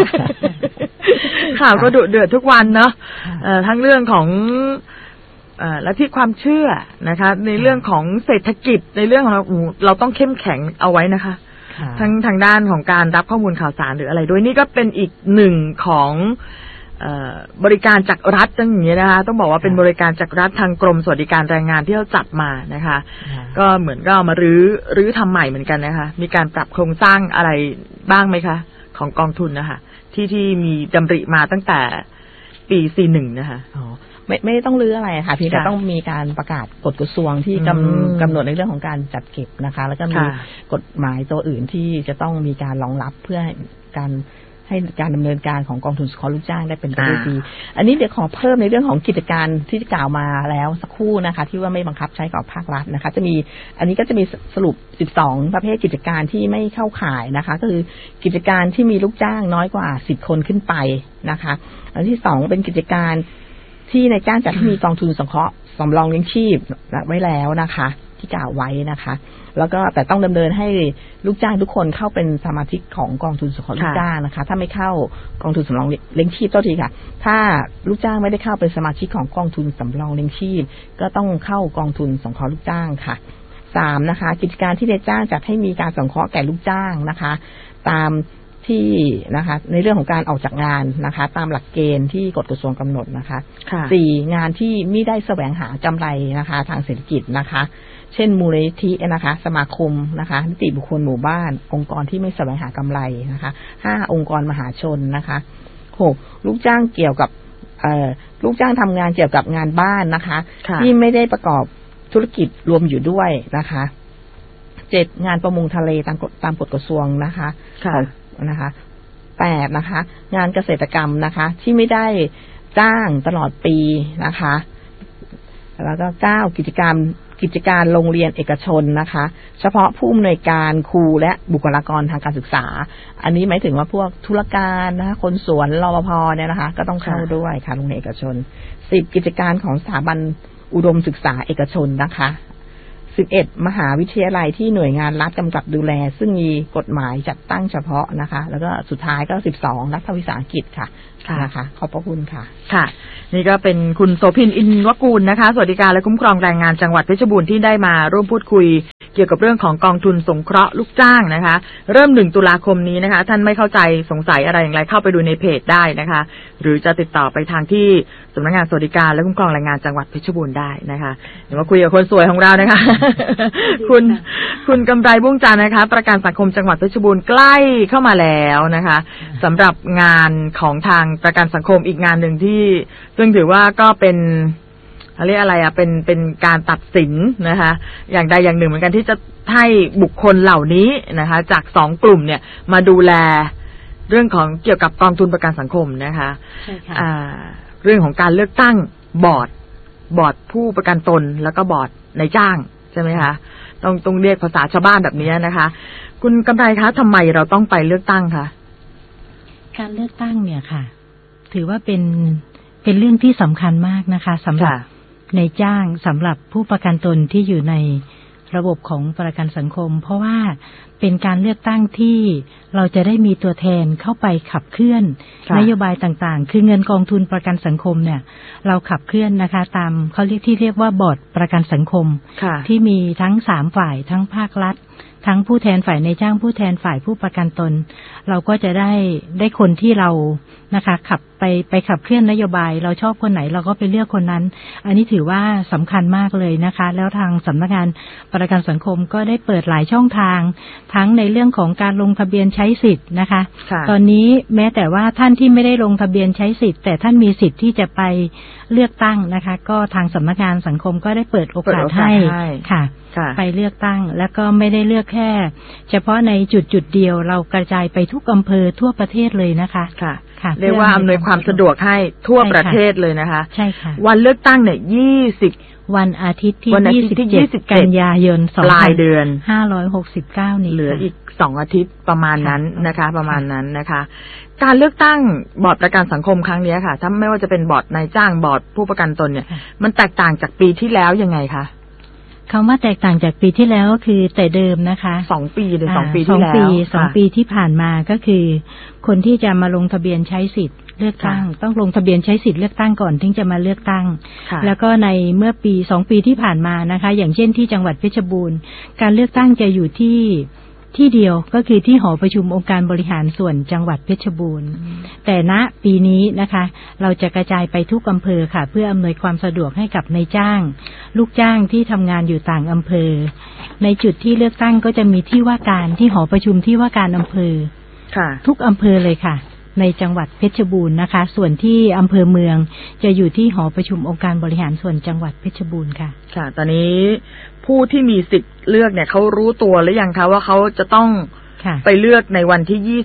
ข่าวก็ดุเดือดทุกวันเนาะทั้งเรื่องของและที่ความเชื่อนะคะในเรื่องของเศรษฐกิจในเรื่องของเราต้องเข้มแข็งเอาไว้นะคะทางด้านของการรับข้อมูลข่าวสารหรืออะไรด้วยนี่ก็เป็นอีกหนึ่งของบริการจากรัฐอย่างนี้นะคะต้องบอกว่าเป็นบริการจากรัฐทางกรมสวัสดิการแรงงานที่เขาจัดมานะคะก็เหมือนก็เอามารื้อทำใหม่เหมือนกันนะคะมีการปรับโครงสร้างอะไรบ้างไหมคะของกองทุนนะคะที่มีดำริมาตั้งแต่ปี41นะคะไม่ต้องรื้ออะไรค่ะเพียงแต่ต้องมีการประกาศกฎกระทรวงที่กำหนดในเรื่องของการจัดเก็บนะคะแล้วก็มีกฎหมายตัวอื่นที่จะต้องมีการรองรับเพื่อให้การดำเนินการของกองทุนสงเคราะห์ลูกจ้างได้เป็นไปได้ดีอันนี้เดี๋ยวขอเพิ่มในเรื่องของกิจการที่กล่าวมาแล้วสักครู่นะคะที่ว่าไม่บังคับใช้กับภาครัฐนะคะจะมีอันนี้ก็จะมีสรุป12ประเภทกิจการที่ไม่เข้าข่ายนะคะก็คือกิจการที่มีลูกจ้างน้อยกว่า10คนขึ้นไปนะคะอันที่2เป็นกิจการที่นายจ้างจัดให้มีกองทุนสงเคราะห์สำรองเลี้ยงชีพไว้แล้วนะคะที่กล่าวไว้นะคะแล้วก็แต่ต้องดำเนินให้ลูกจ้างทุกคนเข้าเป็นสมาชิกของกองทุนสงเคราะห์ลูกจ้างนะคะถ้าไม่เข้ากองทุนสำรองเลี้ยงชีพทีค่ะถ้าลูกจ้างไม่ได้เข้าเป็นสมาชิกของกองทุนสำรองเลี้ยงชีพก็ต้องเข้ากองทุนสงเคราะห์ลูกจ้างค่ะ3นะคะกิจการที่นายจ้างจัดให้มีการสงเคราะห์แก่ลูกจ้างนะคะตามที่นะคะในเรื่องของการออกจากงานนะคะตามหลักเกณฑ์ที่กฎกระทรวงกำหนดนะคะ4งานที่ไม่ได้แสวงหากำไรนะคะทางเศรษฐกิจนะคะเช่นมูลนิธินะคะสมาคมนะคะนิติบุคคลหมู่บ้านองค์กรที่ไม่แสวงหากำไรนะคะ5องค์กรมหาชนนะคะ6ลูกจ้างเกี่ยวกับลูกจ้างทำงานเกี่ยวกับงานบ้านนะคะที่ไม่ได้ประกอบธุรกิจรวมอยู่ด้วยนะคะ7งานประมงทะเลตามกฎกระทรวงนะคะนะคะ8นะคะงานเกษตรกรรมนะคะที่ไม่ได้จ้างตลอดปีนะคะแล้วก็9กิจการโรงเรียนเอกชนนะคะเฉพาะผู้อำนวยการครูและบุคลากรทางการศึกษาอันนี้หมายถึงว่าพวกธุรการนะคะคนสวนรปภเนี่ยนะคะก็ต้องเข้าด้วยค่ะโรงเรียนเอกชน10กิจการของสถาบันอุดมศึกษาเอกชนนะคะ11มหาวิทยาลัยที่หน่วยงานรัฐกำกับดูแลซึ่งมีกฎหมายจัดตั้งเฉพาะนะคะแล้วก็สุดท้ายก็12รัฐวิสาหกิจค่ะนะคะขอบพระคุณค่ะค่ะนี่ก็เป็นคุณโสภินอินวกูลนะคะสวัสดิการและคุ้มครองแรงงานจังหวัดเพชรบูรณ์ที่ได้มาร่วมพูดคุยเกี่ยวกับเรื่องของกองทุนสงเคราะห์ลูกจ้างนะคะเริ่ม1ตุลาคมนี้นะคะท่านไม่เข้าใจสงสัยอะไรอย่างไรเข้าไปดูในเพจได้นะคะหรือจะติดต่อไปทางที่สำนักงานสวัสดิการและคุ้มครองแรงงานจังหวัดเพชรบูรณ์ได้นะคะเดี๋ยวมาคุยกับคนสวยของเรานะคะ คุณกำไรบุ้งจันทร์นะคะประกันสังคมจังหวัดเพชรบูรณ์ใกล้เข้ามาแล้วนะคะสำหรับงานของทางประกันสังคมอีกงานหนึ่งที่ซึ่งถือว่าก็เป็นเรียกอะไรเป็นการตัดสินนะคะอย่างใดอย่างหนึ่งเหมือนกันที่จะให้บุคคลเหล่านี้นะคะจาก2กลุ่มเนี่ยมาดูแลเรื่องของเกี่ยวกับกองทุนประกันสังคมนะคะเรื่องของการเลือกตั้งบอร์ดผู้ประกันตนแล้วก็บอร์ดนายจ้างใช่ไหมคะต้องเรียกภาษาชาวบ้านแบบนี้นะคะ คุณกำไรคะทำไมเราต้องไปเลือกตั้งคะการเลือกตั้งเนี่ยค่ะถือว่าเป็นเรื่องที่สำคัญมากนะคะสำหรับนายจ้างสำหรับผู้ประกันตนที่อยู่ในระบบของประกันสังคมเพราะว่าเป็นการเลือกตั้งที่เราจะได้มีตัวแทนเข้าไปขับเคลื่อนนโยบายต่างๆคือเงินกองทุนประกันสังคมเนี่ยเราขับเคลื่อนนะคะตามเขาเรียกว่าบอร์ดประกันสังคมที่มีทั้ง3ฝ่ายทั้งภาครัฐทั้งผู้แทนฝ่ายนายจ้างผู้แทนฝ่ายผู้ประกันตนเราก็จะได้คนที่เรานะคะขับไปขับเคลื่อนนโยบายเราชอบคนไหนเราก็ไปเลือกคนนั้นอันนี้ถือว่าสำคัญมากเลยนะคะแล้วทางสำนักงานประกันสังคมก็ได้เปิดหลายช่องทางทั้งในเรื่องของการลงทะเบียนใช้สิทธิ์นะคะตอนนี้แม้แต่ว่าท่านที่ไม่ได้ลงทะเบียนใช้สิทธิ์แต่ท่านมีสิทธิ์ที่จะไปเลือกตั้งนะคะก็ทางสำนักงานสังคมก็ได้เปิดโอกาสให้ค่ะไปเลือกตั้งแล้วก็ไม่ได้เลือกแค่เฉพาะในจุดเดียวเรากระจายไปทุกอำเภอทั่วประเทศเลยนะคะค่ะเรียกว่าอำนวยความสะดวกให้ทั่วประเทศเลยนะคะใช่ค่ะวันเลือกตั้งเนี่ย20 วันอาทิตย์ที่27กันยายนปลายเดือน 2569นี้เหลืออีก2อาทิตย์ประมาณนั้นนะคะประมาณนั้นนะคะการเลือกตั้งบอร์ดประกันสังคมครั้งนี้ค่ะถ้าไม่ว่าจะเป็นบอร์ดนายจ้างบอร์ดผู้ประกันตนเนี่ยมันแตกต่างจากปีที่แล้วยังไงคะคำว่าแตกต่างจากปีที่แล้วคือแต่เดิมนะคะ 2ปีเลย2ปีที่แล้ว 2ปีที่ผ่านมาก็คือคนที่จะมาลงทะเบียนใช้สิทธิ์เลือกตั้งต้องลงทะเบียนใช้สิทธิ์เลือกตั้งก่อนถึงจะมาเลือกตั้งแล้วก็ในเมื่อปี2ปีที่ผ่านมานะคะอย่างเช่นที่จังหวัดเพชรบูรณ์การเลือกตั้งจะอยู่ที่เดียวก็คือที่หอประชุมองค์การบริหารส่วนจังหวัดเพชรบูรณ์แต่ณปีนี้นะคะเราจะกระจายไปทุกอำเภอค่ะเพื่ออำนวยความสะดวกให้กับนายจ้างลูกจ้างที่ทำงานอยู่ต่างอำเภอในจุดที่เลือกตั้งก็จะมีที่ว่าการที่หอประชุมที่ว่าการอำเภอทุกอำเภอเลยค่ะในจังหวัดเพชรบูรณ์นะคะส่วนที่อำเภอเมืองจะอยู่ที่หอประชุมองค์การบริหารส่วนจังหวัดเพชรบูรณ์ค่ะค่ะตอนนี้ผู้ที่มีสิทธิ์เลือกเนี่ยเขารู้ตัวหรือยังคะว่าเขาจะต้องไปเลือกในวันที่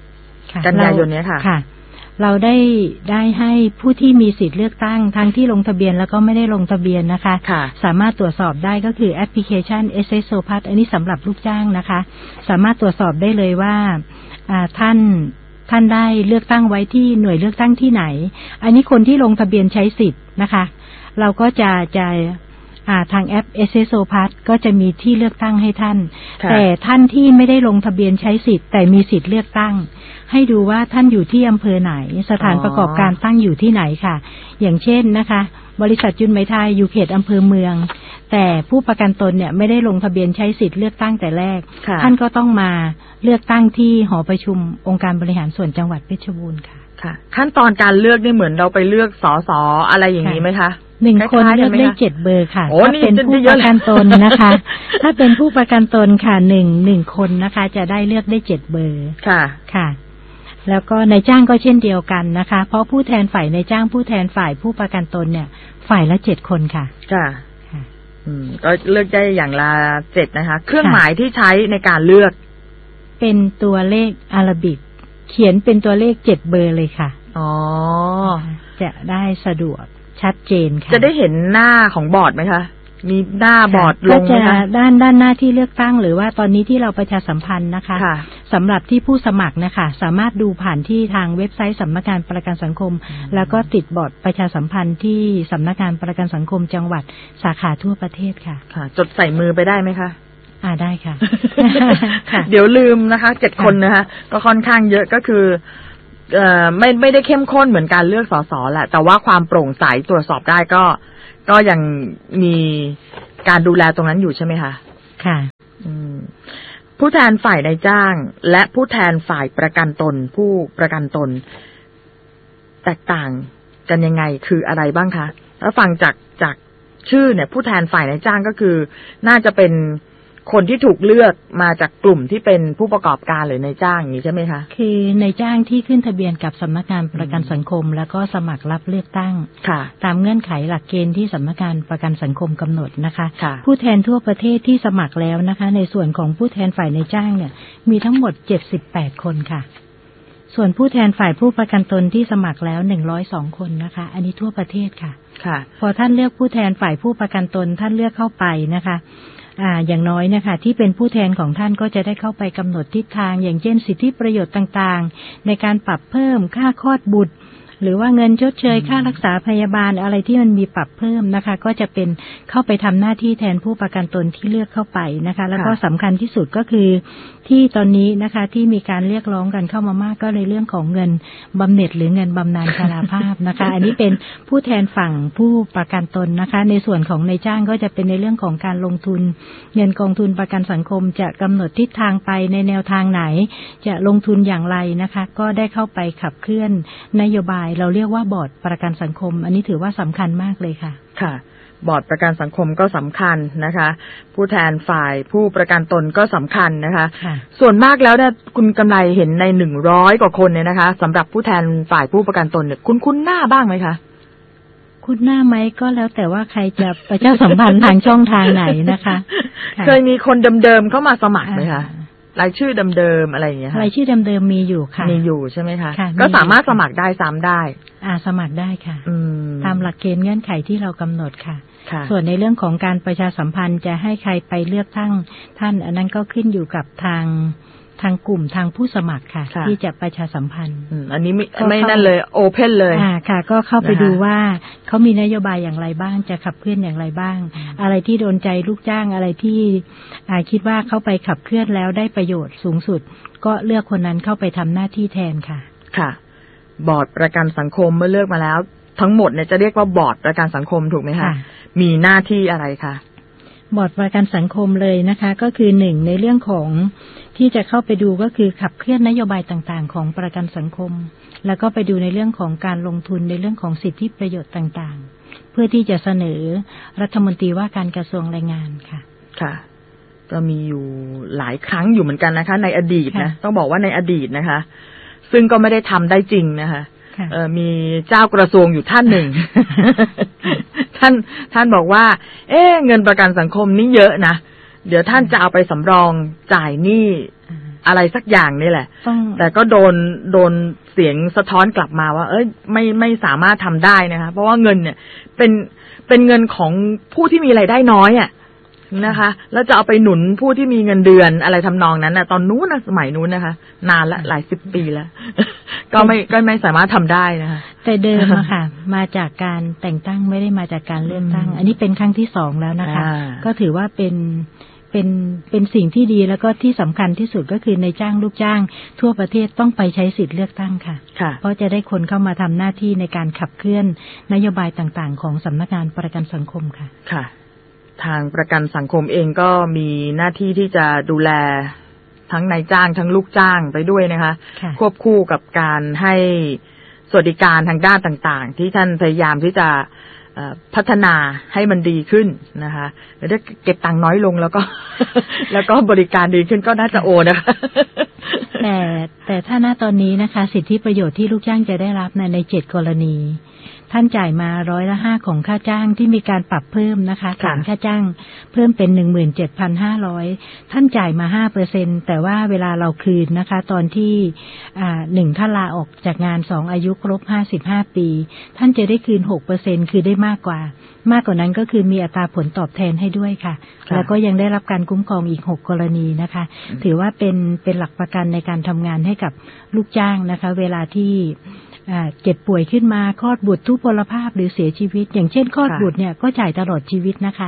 27กันยายนนี้ค่ะค่ะเราได้ให้ผู้ที่มีสิทธิ์เลือกตั้งทั้งที่ลงทะเบียนแล้วก็ไม่ได้ลงทะเบียนนะคะสามารถตรวจสอบได้ก็คือแอปพลิเคชัน SSO Pass อันนี้สำหรับลูกจ้างนะคะสามารถตรวจสอบได้เลยว่าท่านได้เลือกตั้งไว้ที่หน่วยเลือกตั้งที่ไหนอันนี้คนที่ลงทะเบียนใช้สิทธิ์นะคะเราก็จะทางแอป SSO Pass ก็จะมีที่เลือกตั้งให้ท่านแต่ท่านที่ไม่ได้ลงทะเบียนใช้สิทธิ์แต่มีสิทธิ์เลือกตั้งให้ดูว่าท่านอยู่ที่อำเภอไหนสถานประกอบการตั้งอยู่ที่ไหนค่ะอย่างเช่นนะคะบริษัทจุนไหมไทยอยู่เขตอำเภอเมืองแต่ผู้ประกันตนเนี่ยไม่ได้ลงทะเบียนใช้สิทธิ์เลือกตั้งแต่แรกท่านก็ต้องมาเลือกตั้งที่หอประชุมองค์การบริหารส่วนจังหวัดเพชรบูรณ์ค่ะขั้นตอนการเลือกนี่เหมือนเราไปเลือกสสอะไรอย่างนี้ไหมคะ 1 คนเลือกได้7เบอร์ค่ะถ้าเป็นผู้ประกันตนนะคะถ้าเป็นผู้ประกันตนค่ะ1คนนะคะจะได้เลือกได้7เบอร์ค่ะแล้วก็นายจ้างก็เช่นเดียวกันนะคะเพราะผู้แทนฝ่ายนายจ้างผู้แทนฝ่ายผู้ประกันตนเนี่ยฝ่ายละ7คนค่ะก็เลือกได้อย่างละ7นะคะเครื่องหมายที่ใช้ในการเลือกเป็นตัวเลขอาราบิกเขียนเป็นตัวเลข7เบอร์เลยค่ะจะได้สะดวกชัดเจนค่ะจะได้เห็นหน้าของบอร์ดไหมคะมีหน้าบอร์ดลงไหมคะด้านหน้าที่เลือกตั้งหรือว่าตอนนี้ที่เราประชาสัมพันธ์นะคะสำหรับที่ผู้สมัครนะคะสามารถดูผ่านที่ทางเว็บไซต์สำนักงานประกันสังคมแล้วก็ติดบอร์ดประชาสัมพันธ์ที่สำนักงานประกันสังคมจังหวัดสาขาทั่วประเทศค่ะจดใส่มือไปได้ไหมคะได้ค่ะเดี๋ยวลืมนะคะ7คนนะคะก็ค่อนข้างเยอะก็คือไม่ได้เข้มข้นเหมือนการเลือกสสแหละแต่ว่าความโปร่งใสตรวจสอบได้ก็ยังมีการดูแลตรงนั้นอยู่ใช่ไหมคะค่ะผู้แทนฝ่ายนายจ้างและผู้แทนฝ่ายประกันตนผู้ประกันตนแตกต่างกันยังไงคืออะไรบ้างคะถ้าฟังจากชื่อเนี่ยผู้แทนฝ่ายนายจ้างก็คือน่าจะเป็นคนที่ถูกเลือกมาจากกลุ่มที่เป็นผู้ประกอบการหรือนายจ้างอย่างนี้ใช่ไหมคะคือนายจ้างที่ขึ้นทะเบียนกับสำนักงานประกันสังคมแล้วก็สมัครรับเลือกตั้งตามเงื่อนไขหลักเกณฑ์ที่สำนักงานประกันสังคมกำหนดนะคะผู้แทนทั่วประเทศที่สมัครแล้วนะคะในส่วนของผู้แทนฝ่ายนายจ้างเนี่ยมีทั้งหมด78คนค่ะส่วนผู้แทนฝ่ายผู้ประกันตนที่สมัครแล้ว102คนนะคะอันนี้ทั่วประเทศค่ะพอท่านเลือกผู้แทนฝ่ายผู้ประกันตนท่านเลือกเข้าไปนะคะอย่างน้อยนะคะที่เป็นผู้แทนของท่านก็จะได้เข้าไปกำหนดทิศทางอย่างเช่นสิทธิประโยชน์ต่างๆในการปรับเพิ่มค่าคลอดบุตรหรือว่าเงินชดเชยค่ารักษาพยาบาลอะไรที่มันมีปรับเพิ่มนะคะก็จะเป็นเข้าไปทำหน้าที่แทนผู้ประกันตนที่เลือกเข้าไปนะคะแล้วก็สำคัญที่สุดก็คือที่ตอนนี้นะคะที่มีการเรียกร้องกันเข้ามามากก็ในเรื่องของเงินบำเหน็จหรือเงินบำนาญชราภาพนะคะอันนี้เป็นผู้แทนฝั่งผู้ประกันตนนะคะในส่วนของนายจ้างก็จะเป็นในเรื่องของการลงทุนเงินกองทุนประกันสังคมจะกำหนดทิศทางไปในแนวทางไหนจะลงทุนอย่างไรนะคะก็ได้เข้าไปขับเคลื่อนนโยบายเราเรียกว่าบอร์ดประกันสังคมอันนี้ถือว่าสำคัญมากเลยค่ะค่ะบอร์ดประกันสังคมก็สำคัญนะคะผู้แทนฝ่ายผู้ประกันตนก็สำคัญนะคะส่วนมากแล้วเนี่ยคุณกำไรเห็นใน100กว่าคนเนี่ยนะคะสำหรับผู้แทนฝ่ายผู้ประกันตนเนี่ยคุ้นหน้าบ้างไหมคะคุ้นหน้าไหมก็แล้วแต่ว่าใครจะประชาสัมพันธ์ทางช่องทางไหนนะคะเคยมีคนเดิมๆเข้ามาสมัครไหมคะรายชื่อเดิมๆอะไรอย่างเงี้ยรายชื่อเดิมๆมีอยู่ค่ะมีอยู่ใช่ไหมคะก็สามารถสมัครได้ซ้ำได้สมัครได้ค่ะตามหลักเกณฑ์เงื่อนไขที่เรากำหนดค่ะส่วนในเรื่องของการประชาสัมพันธ์จะให้ใครไปเลือกตั้งท่านอันนั้นก็ขึ้นอยู่กับทางกลุ่มทางผู้สมัครค่ะที่จะประชาสัมพันธ์อันนี้ไม่นั่นเลยโอเพ่นเลยค่ะก็เข้าไปดูว่าเขามีนโยบายอย่างไรบ้างจะขับเคลื่อนอย่างไรบ้างอะไรที่โดนใจลูกจ้างอะไรที่คิดว่าเข้าไปขับเคลื่อนแล้วได้ประโยชน์สูงสุดก็เลือกคนนั้นเข้าไปทำหน้าที่แทนค่ะค่ะบอร์ดประกันสังคมเมื่อเลือกมาแล้วทั้งหมดเนี่ยจะเรียกว่าบอร์ดประกันสังคมถูกไหมคะมีหน้าที่อะไรคะบอร์ดประกันสังคมเลยนะคะก็คือ1ในเรื่องของที่จะเข้าไปดูก็คือขับเคลื่อนนโยบายต่างๆของประกันสังคมแล้วก็ไปดูในเรื่องของการลงทุนในเรื่องของสิทธิประโยชน์ต่างๆเพื่อที่จะเสนอรัฐมนตรีว่าการกระทรวงแรงงานค่ะค่ะก็มีอยู่หลายครั้งอยู่เหมือนกันนะคะในอดีตนะต้องบอกว่าในอดีตนะคะซึ่งก็ไม่ได้ทำได้จริงนะคะมีเจ้ากระทรวงอยู่ท่านหนึ่ง ท่านบอกว่าเงินประกันสังคมนี่เยอะนะเดี๋ยวท่านจะเอาไปสำรองจ่ายหนี้อะไรสักอย่างนี่แหละแต่ก็โดนเสียงสะท้อนกลับมาว่าไม่สามารถทำได้นะคะเพราะว่าเงินเนี่ยเป็นเงินของผู้ที่มีรายได้น้อยอ่ะนะคะแล้วจะเอาไปหนุนผู้ที่มีเงินเดือนอะไรทำนองนั้นนะตอนนู้นนะสมัยนู้นนะคะนานละหลายสิบปีแล้ว ก็ไม่สามารถทำได้นะคะแต่เดิมค่ะมาจากการแต่งตั้งไม่ได้มาจากการเลือกตั้งอันนี้เป็นครั้งที่2แล้วนะคะก็ถือว่าเป็นสิ่งที่ดีแล้วก็ที่สำคัญที่สุดก็คือในจ้างลูกจ้างทั่วประเทศต้องไปใช้สิทธิ์เลือกตั้งค่ะเพราะจะได้คนเข้ามาทำหน้าที่ในการขับเคลื่อนนโยบายต่างๆของสำนักงานประกันสังคมค่ะค่ะทางประกันสังคมเองก็มีหน้าที่ที่จะดูแลทั้งนายจ้างทั้งลูกจ้างไปด้วยนะคะควบคู่กับการให้สวัสดิการทางด้านต่างๆที่ท่านพยายามที่จะพัฒนาให้มันดีขึ้นนะคะถ้าเก็บตังค์น้อยลงแล้วก็บริการดีขึ้นก็น่าจะโอนะคะแต่ถ้าณตอนนี้นะคะสิทธิประโยชน์ที่ลูกจ้างจะได้รับใน7กรณีท่านจ่ายมา5%ของค่าจ้างที่มีการปรับเพิ่มนะคะฐานค่าจ้างเพิ่มเป็น 17,500 ท่านจ่ายมา 5% แต่ว่าเวลาเราคืนนะคะตอนที่1ท่านลาออกจากงาน2อายุครบ55ปีท่านจะได้คืน 6% คือได้มากกว่านั้นก็คือมีอัตราผลตอบแทนให้ด้วยค่ะแล้วก็ยังได้รับการคุ้มครองอีก6กรณีนะคะถือว่าเป็นหลักประกันในการทำงานให้กับลูกจ้างนะคะเวลาที่เจ็บป่วยขึ้นมาคลอดบุตรทุพพลภาพหรือเสียชีวิตอย่างเช่นคลอดบุตรเนี่ยก็จ่ายตลอดชีวิตนะคะ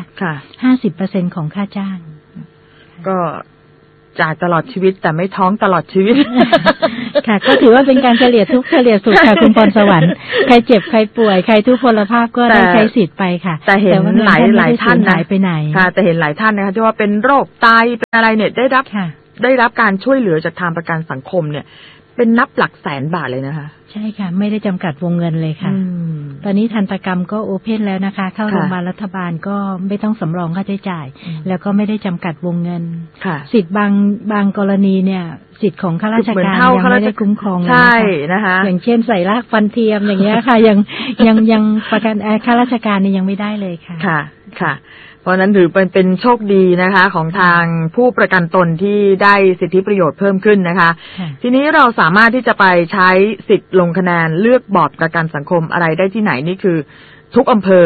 50% ของค่าจ้างก็จ่ายตลอดชีวิตแต่ไม่ท้องตลอดชีวิตค่ะก็ถือว่าเป็นการเฉลี่ยทุกข์เฉลี่ยสุขค่ะคุณพรสวรรค์ใครเจ็บใครป่วยใครทุพพลภาพก็ได้ใช้สิทธิ์ไปค่ะแต่เห็นหลายท่านหายไปไหนค่ะแต่เห็นหลายท่านนะคะที่ว่าเป็นโรคไตเป็นอะไรเนี่ยได้รับการช่วยเหลือจากทางประกันสังคมเนี่ยเป็นนับหลักแสนบาทเลยนะคะใช่ค่ะไม่ได้จำกัดวงเงินเลยค่ะตอนนี้ทันตกรรมก็โอเพ่นแล้วนะคะเข้าโรงพยาบาลรัฐบาลก็ไม่ต้องสำรองค่าใช้จ่ายแล้วก็ไม่ได้จำกัดวงเงินสิทธิ์บางกรณีเนี่ยสิทธิ์ของข้าราชการยังไม่ได้คุ้มครองเลยใช่นะคะอย่างเช่นใส่รากฟันเทียมอย่างเงี้ยค่ะยังประกันข้าราชการนี่ยังไม่ได้เลยค่ะค่ะเพราะนั้นถือเป็นโชคดีนะคะของทางผู้ประกันตนที่ได้สิทธิประโยชน์เพิ่มขึ้นนะคะทีนี้เราสามารถที่จะไปใช้สิทธิ์ลงคะแนนเลือกบอร์ดประกันสังคมอะไรได้ที่ไหนนี่คือทุกอำเภอ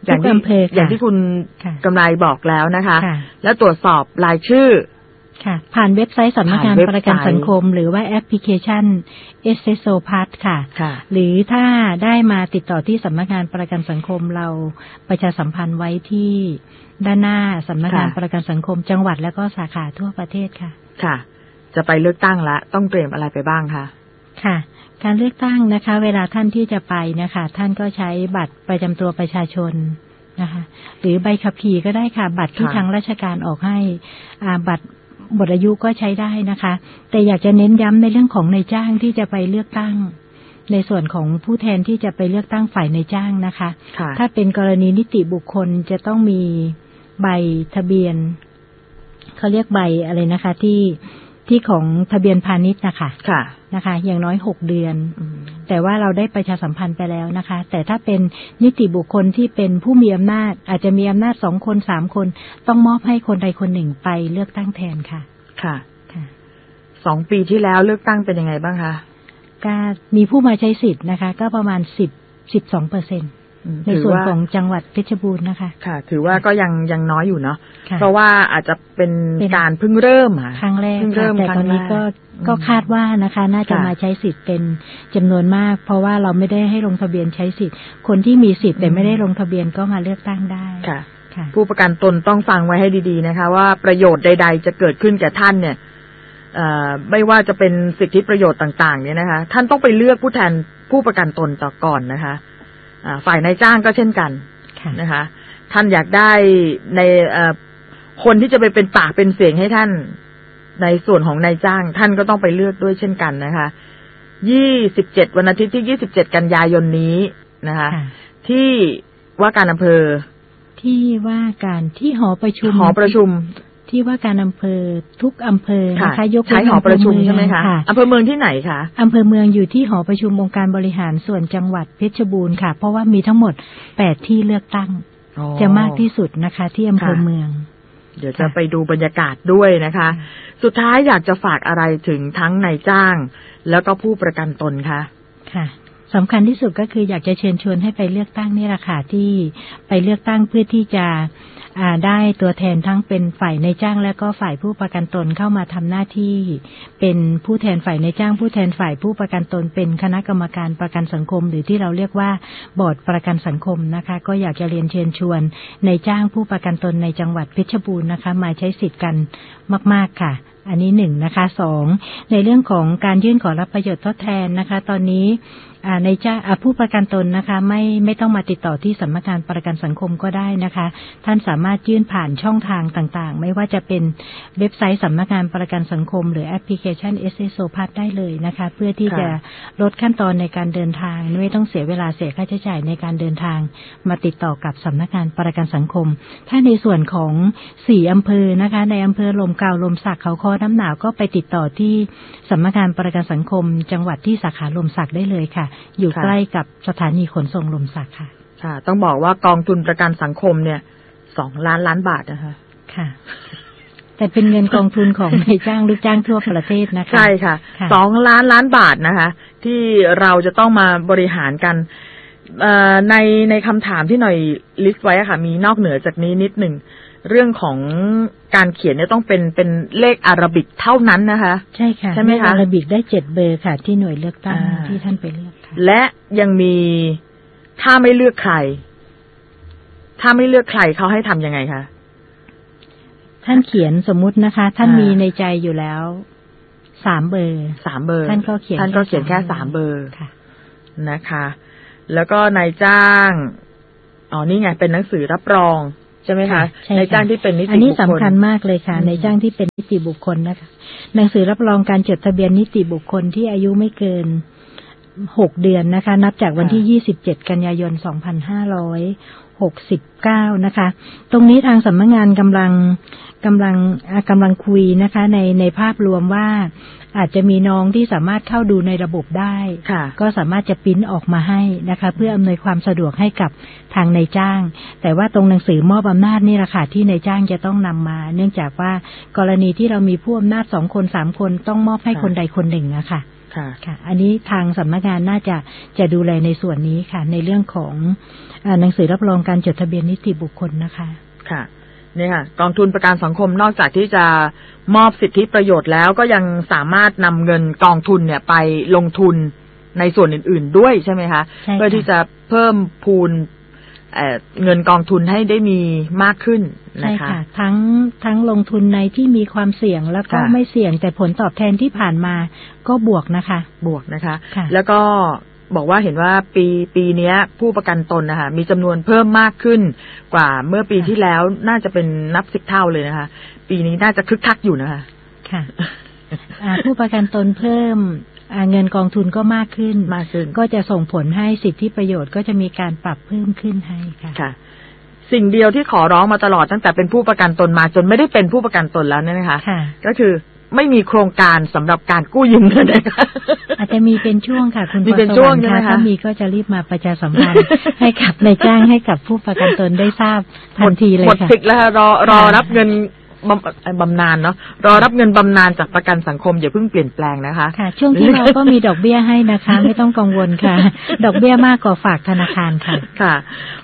อย่างที่คุณกำไรบอกแล้วนะคะแล้วตรวจสอบรายชื่อค่ะผ่านเว็บไซต์สำนักงานประกันสังคมหรือว่าแอปพลิเคชัน SSO Pass ค่ะหรือถ้าได้มาติดต่อที่สำนักงานประกันสังคมเราประชาสัมพันธ์ไว้ที่ด้านหน้าสำนักงานประกันสังคมจังหวัดและก็สาขาทั่วประเทศค่ะค่ะจะไปเลือกตั้งละต้องเตรียมอะไรไปบ้างคะค่ะการเลือกตั้งนะคะเวลาท่านที่จะไปนะคะท่านก็ใช้บัตรประจำตัวประชาชนนะคะหรือใบขับขี่ก็ได้ค่ะบัตรที่ทางราชการออกให้บัตรหมดอายุก็ใช้ได้นะคะแต่อยากจะเน้นย้ำในเรื่องของนายจ้างที่จะไปเลือกตั้งในส่วนของผู้แทนที่จะไปเลือกตั้งฝ่ายนายจ้างนะคะถ้าเป็นกรณีนิติบุคคลจะต้องมีใบทะเบียนเขาเรียกใบอะไรนะคะที่ของทะเบียนพาณิชย์นะคะอย่างน้อย6 เดือนแต่ว่าเราได้ประชาสัมพันธ์ไปแล้วนะคะแต่ถ้าเป็นนิติบุคคลที่เป็นผู้มีอำนาจอาจจะมีอำนาจ2 คน 3 คนต้องมอบให้คนใดคนหนึ่งไปเลือกตั้งแทนค่ะค่ะ2 ปีที่แล้วเลือกตั้งเป็นยังไงบ้างคะก็มีผู้มาใช้สิทธิ์นะคะก็ประมาณ12%ในส่วนของจังหวัดเพชรบูรณ์นะคะค่ะถือว่าก็ยังน้อยอยู่เนาะเพราะว่าอาจจะเป็นการเพิ่งเริ่มครั้งแรกแต่ตอนนี้ก็คาดว่านะคะน่าจะมาใช้สิทธิ์เป็นจำนวนมากเพราะว่าเราไม่ได้ให้ลงทะเบียนใช้สิทธิ์คนที่มีสิทธิ์แต่ไม่ได้ลงทะเบียนก็มาเลือกตั้งได้ค่ะผู้ประกันตนต้องฟังไว้ให้ดีๆนะคะว่าประโยชน์ใดๆจะเกิดขึ้นแก่ท่านเนี่ยไม่ว่าจะเป็นสิทธิประโยชน์ต่างๆเนี่ยนะคะท่านต้องไปเลือกผู้แทนผู้ประกันตนต่อก่อนนะคะฝ่ายนายจ้างก็เช่นกันนะคะท่านอยากได้ในคนที่จะไปเป็นปากเป็นเสียงให้ท่านในส่วนของนายจ้างท่านก็ต้องไปเลือกด้วยเช่นกันนะคะ27วันอาทิตย์ที่27กันยายนนี้นะคะที่ว่าการอำเภอที่ว่าการที่หอประชุมที่ว่าการอำเภอทุกอำเภอนะคะยกใช้หอประชุมใช่ไหมคะอำเภอเมืองที่ไหนคะอำเภอเมืองอยู่ที่หอประชุมองค์การบริหารส่วนจังหวัดเพชรบูรณ์ค่ะเพราะว่ามีทั้งหมด8ที่เลือกตั้งจะมากที่สุดนะคะที่อำเภอเมืองเดี๋ยวจะไปดูบรรยากาศด้วยนะคะสุดท้ายอยากจะฝากอะไรถึงทั้งนายจ้างแล้วก็ผู้ประกันตนคะค่ะสำคัญที่สุดก็คืออยากจะเชิญชวนให้ไปเลือกตั้งนี่แหละค่ะที่ไปเลือกตั้งเพื่อที่จะได้ตัวแทนทั้งเป็นฝ่ายนายจ้างและก็ฝ่ายผู้ประกันตนเข้ามาทำหน้าที่เป็นผู้แทนฝ่ายนายจ้างผู้แทนฝ่ายผู้ประกันตนเป็นคณะกรรมการประกันสังคมหรือที่เราเรียกว่าบอร์ดประกันสังคมนะคะก็อยากจะเรียนเชิญชวนนายจ้างผู้ประกันตนในจังหวัดเพชรบูรณ์นะคะมาใช้สิทธิ์กันมากๆค่ะอันนี้1นะคะ2ในเรื่องของการยื่นขอรับประโยชน์ทดแทนนะคะตอนนี้ในผู้ประกันตนนะคะไม่ต้องมาติดต่อที่สำนักงานประกันสังคมก็ได้นะคะท่านสามารถยื่นผ่านช่องทางต่างๆไม่ว่าจะเป็นเว็บไซต์สำนักงานประกันสังคมหรือแอปพลิเคชัน SSO Pass ได้เลยนะคะเพื่อที่จะลดขั้นตอนในการเดินทางไม่ต้องเสียเวลาเสียค่าใช้จ่ายในการเดินทางมาติดต่อกับสำนักงานประกันสังคมถ้าในส่วนของ4อำเภอนะคะในอำเภอลมเก่าลมสักเขาค้อน้ำหนาวก็ไปติดต่อที่สำนักงานประกันสังคมจังหวัดที่สาขาลมสักได้เลยค่ะอยู่ใกล้กับสถานีขนส่งลมสักค่ะค่ะต้องบอกว่ากองทุนประกันสังคมเนี่ย2 ล้านบาทนะคะค่ะแต่เป็นเงินกองทุนของนายจ้างลูกจ้างทั่วประเทศนะคะใช่ค่ะ2 ล้านบาทนะคะที่เราจะต้องมาบริหารกันในคำถามที่หน่อยลิสต์ไว้ค่ะมีนอกเหนือจากนี้นิดหนึ่งเรื่องของการเขียนเนี่ยต้องเป็นเลขอาราบิกเท่านั้นนะคะใช่ค่ะใช่ไหมคะอาราบิกได้7 เบอร์ค่ะที่หน่วยเลือกตั้งที่ท่านไปเลือกและยังมีถ้าไม่เลือกใครเขาให้ทำยังไงคะท่านเขียนสมมุตินะคะท่านมีในใจอยู่แล้ว3 เบอร์ท่านก็เขียนแค่3 เบอร์นะคะแล้วก็นายจ้างนี่ไงเป็นหนังสือรับรองใช่ไหมคะนายจ้างที่เป็นนิติบุคคลอันนี้สำคัญมากเลยค่ะนายจ้างที่เป็นนิติบุคคลนะคะหนังสือรับรองการจดทะเบียนนิติบุคคลที่อายุไม่เกิน6 เดือนนะคะนับจากวันที่27กันยายน2569นะคะตรงนี้ทางสำนักงานกำลังคุยนะคะในภาพรวมว่าอาจจะมีน้องที่สามารถเข้าดูในระบบได้ก็สามารถจะปริ้นออกมาให้นะคะเพื่ออำนวยความสะดวกให้กับทางนายจ้างแต่ว่าตรงหนังสือมอบอำนาจนี่แหละค่ะที่นายจ้างจะต้องนำมาเนื่องจากว่ากรณีที่เรามีผู้อำนาจ2 คน 3 คนต้องมอบให้คนใดคนหนึ่งนะคะค่ะอันนี้ทางสำนักงานน่าจะดูแลในส่วนนี้ค่ะในเรื่องของหนังสือรับรองการจดทะเบียนนิติบุคคลนะคะค่ะนี่ค่ะกองทุนประกันสังคมนอกจากที่จะมอบสิทธิประโยชน์แล้วก็ยังสามารถนำเงินกองทุนเนี่ยไปลงทุนในส่วนอื่นๆด้วยใช่ไหมคะเพื่อที่จะเพิ่มพูนเงินกองทุนให้ได้มีมากขึ้นนะคะใช่ค่ะทั้งลงทุนในที่มีความเสี่ยงแล้วก็ไม่เสี่ยงแต่ผลตอบแทนที่ผ่านมาก็บวกนะคะแล้วก็บอกว่าเห็นว่าปีนี้ผู้ประกันตนนะคะมีจำนวนเพิ่มมากขึ้นกว่าเมื่อปีที่แล้วน่าจะเป็นนับ10 เท่าเลยนะคะปีนี้น่าจะคึกคักอยู่นะคะค่ะผู้ประกันตนเพิ่มเงินกองทุนก็มากขึ้นก็จะส่งผลให้สิทธิประโยชน์ก็จะมีการปรับเพิ่มขึ้นให้ค่ะสิ่งเดียวที่ขอร้องมาตลอดตั้งแต่เป็นผู้ประกันตนมาจนไม่ได้เป็นผู้ประกันตนแล้วเนี่ยนะคะก็คือไม่มีโครงการสำหรับการกู้ยืมเงินนะคะอาจจะมีเป็นช่วงค่ะคุณมีเป็นช่วงใช่ไหมคะถ้ามีก็จะรีบมาประชาสัมพันธ์ให้กับนายจ้างให้กับผู้ประกันตนได้ทราบทันทีเลยค่ะหมดสิทธิ์แล้วรอรับเงินบำนาญเนาะรอรับเงินบำนาญจากประกันสังคมอย่าเพิ่งเปลี่ยนแปลงนะคะค่ะช่วงที่เราก็มีดอกเบี้ยให้นะคะไม่ต้องกังวลค่ะดอกเบี้ยมากกว่าฝากธนาคารค่ะค่ะ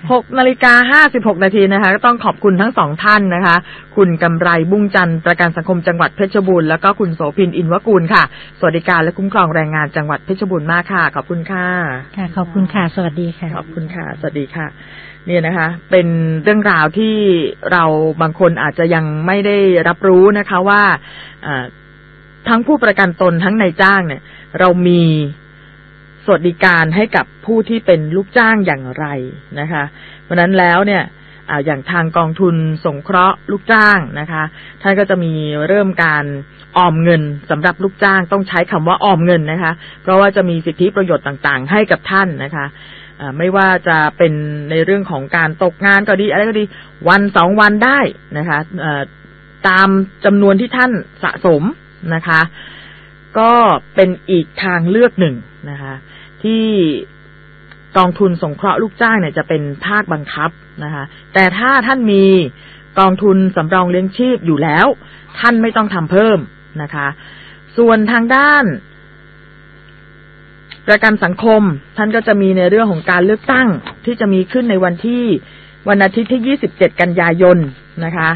6:56 นาทีนะคะก็ต้องขอบคุณทั้ง2ท่านนะคะคุณกำไรบุ้งจันทร์ประกันสังคมจังหวัดเพชรบูรณ์แล้วก็คุณโสภินอินวกูลค่ะสวัสดิการและคุ้มครองแรงงานจังหวัดเพชรบูรณ์มากค่ะขอบคุณค่ะค่ะขอบคุณค่ะสวัสดีค่ะขอบคุณค่ะสวัสดีค่ะเนี่ยนะคะเป็นเรื่องราวที่เราบางคนอาจจะยังไม่ได้รับรู้นะคะว่าทั้งผู้ประกันตนทั้งนายจ้างเนี่ยเรามีสวัสดิการให้กับผู้ที่เป็นลูกจ้างอย่างไรนะคะเพราะนั้นแล้วเนี่ยอย่างทางกองทุนสงเคราะห์ลูกจ้างนะคะท่านก็จะมีเริ่มการออมเงินสำหรับลูกจ้างต้องใช้คำว่าออมเงินนะคะเพราะว่าจะมีสิทธิประโยชน์ต่างๆให้กับท่านนะคะไม่ว่าจะเป็นในเรื่องของการตกงานก็ดีอะไรก็ดีวัน2 วันได้นะคะตามจำนวนที่ท่านสะสมนะคะก็เป็นอีกทางเลือกหนึ่งนะคะที่กองทุนสงเคราะห์ลูกจ้างเนี่ยจะเป็นภาคบังคับนะคะแต่ถ้าท่านมีกองทุนสำรองเลี้ยงชีพอยู่แล้วท่านไม่ต้องทำเพิ่มนะคะส่วนทางด้านประกันสังคมท่านก็จะมีในเรื่องของการเลือกตั้งที่จะมีขึ้นในวันอาทิตย์ที่27 กันยายนนะคะ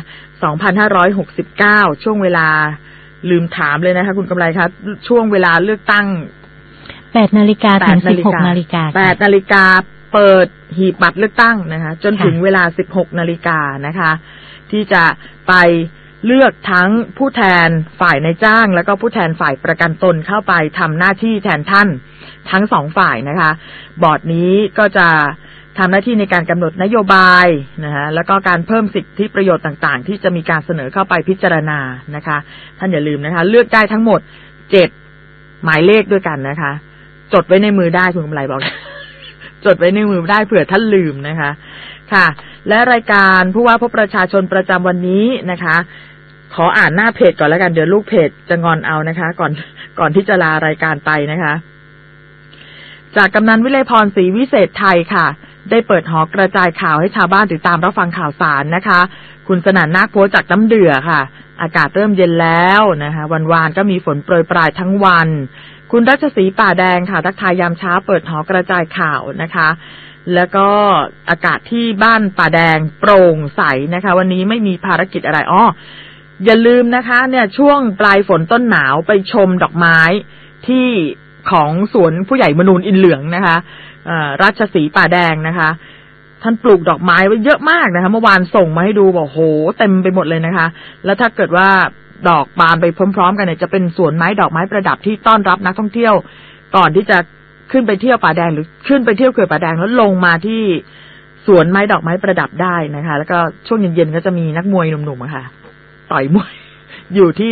2569ช่วงเวลาลืมถามเลยนะคะคุณกำไรครับช่วงเวลาเลือกตั้ง 8 นาฬิกาถึง 16 นาฬิกา 8 นาฬิกาเปิดหีบบัตรเลือกตั้งนะคะจนถึงเวลา 16 นาฬิกานะคะที่จะไปเลือกทั้งผู้แทนฝ่ายนายจ้างแล้วก็ผู้แทนฝ่ายประกันตนเข้าไปทำหน้าที่แทนท่านทั้ง2 ฝ่ายนะคะบอร์ดนี้ก็จะทำหน้าที่ในการกำหนดนโยบายนะคะแล้วก็การเพิ่มสิทธิประโยชน์ต่างๆที่จะมีการเสนอเข้าไปพิจารณานะคะท่านอย่าลืมนะคะเลือกได้ทั้งหมด7 หมายเลขด้วยกันนะคะจดไว้ในมือได้คุณกำไรบอก จดไว้ในมือได้เผื่อท่านลืมนะคะค่ะและรายการผู้ว่าพบประชาชนประจำวันนี้นะคะขออ่านหน้าเพจก่อนแล้วกันเดี๋ยวลูกเพจจะงอนเอานะคะก่อนที่จะลารายการไปนะคะจากกำนันวิไลพรศรีวิเศษไทยค่ะได้เปิดหอกระจายข่าวให้ชาวบ้านติดตามรับฟังข่าวสารนะคะคุณสนั่นนาคโพจากน้ำเดือค่ะอากาศเริ่มเย็นแล้วนะคะวันๆก็มีฝนโปรยปรายทั้งวันคุณรัชศรีป่าแดงค่ะทักทายยามเช้าเปิดหอกระจายข่าวนะคะแล้วก็อากาศที่บ้านป่าแดงโปร่งใสนะคะวันนี้ไม่มีภารกิจอะไรอย่าลืมนะคะเนี่ยช่วงปลายฝนต้นหนาวไปชมดอกไม้ที่ของสวนผู้ใหญ่มนูนอินเหลืองนะคะราชสีป่าแดงนะคะท่านปลูกดอกไม้ไว้เยอะมากนะคะเมื่อวานส่งมาให้ดูบอกโหเต็มไปหมดเลยนะคะแล้วถ้าเกิดว่าดอกบานไปพร้อมๆกันเนี่ยจะเป็นสวนไม้ดอกไม้ประดับที่ต้อนรับนักท่องเที่ยวก่อนที่จะขึ้นไปเที่ยวป่าแดงหรือขึ้นไปเที่ยวเขื่อนป่าแดงแล้วลงมาที่สวนไม้ดอกไม้ประดับได้นะคะแล้วก็ช่วงเย็นๆก็จะมีนักมวยหนุ่มๆค่ะต่อยมวยอยู่ที่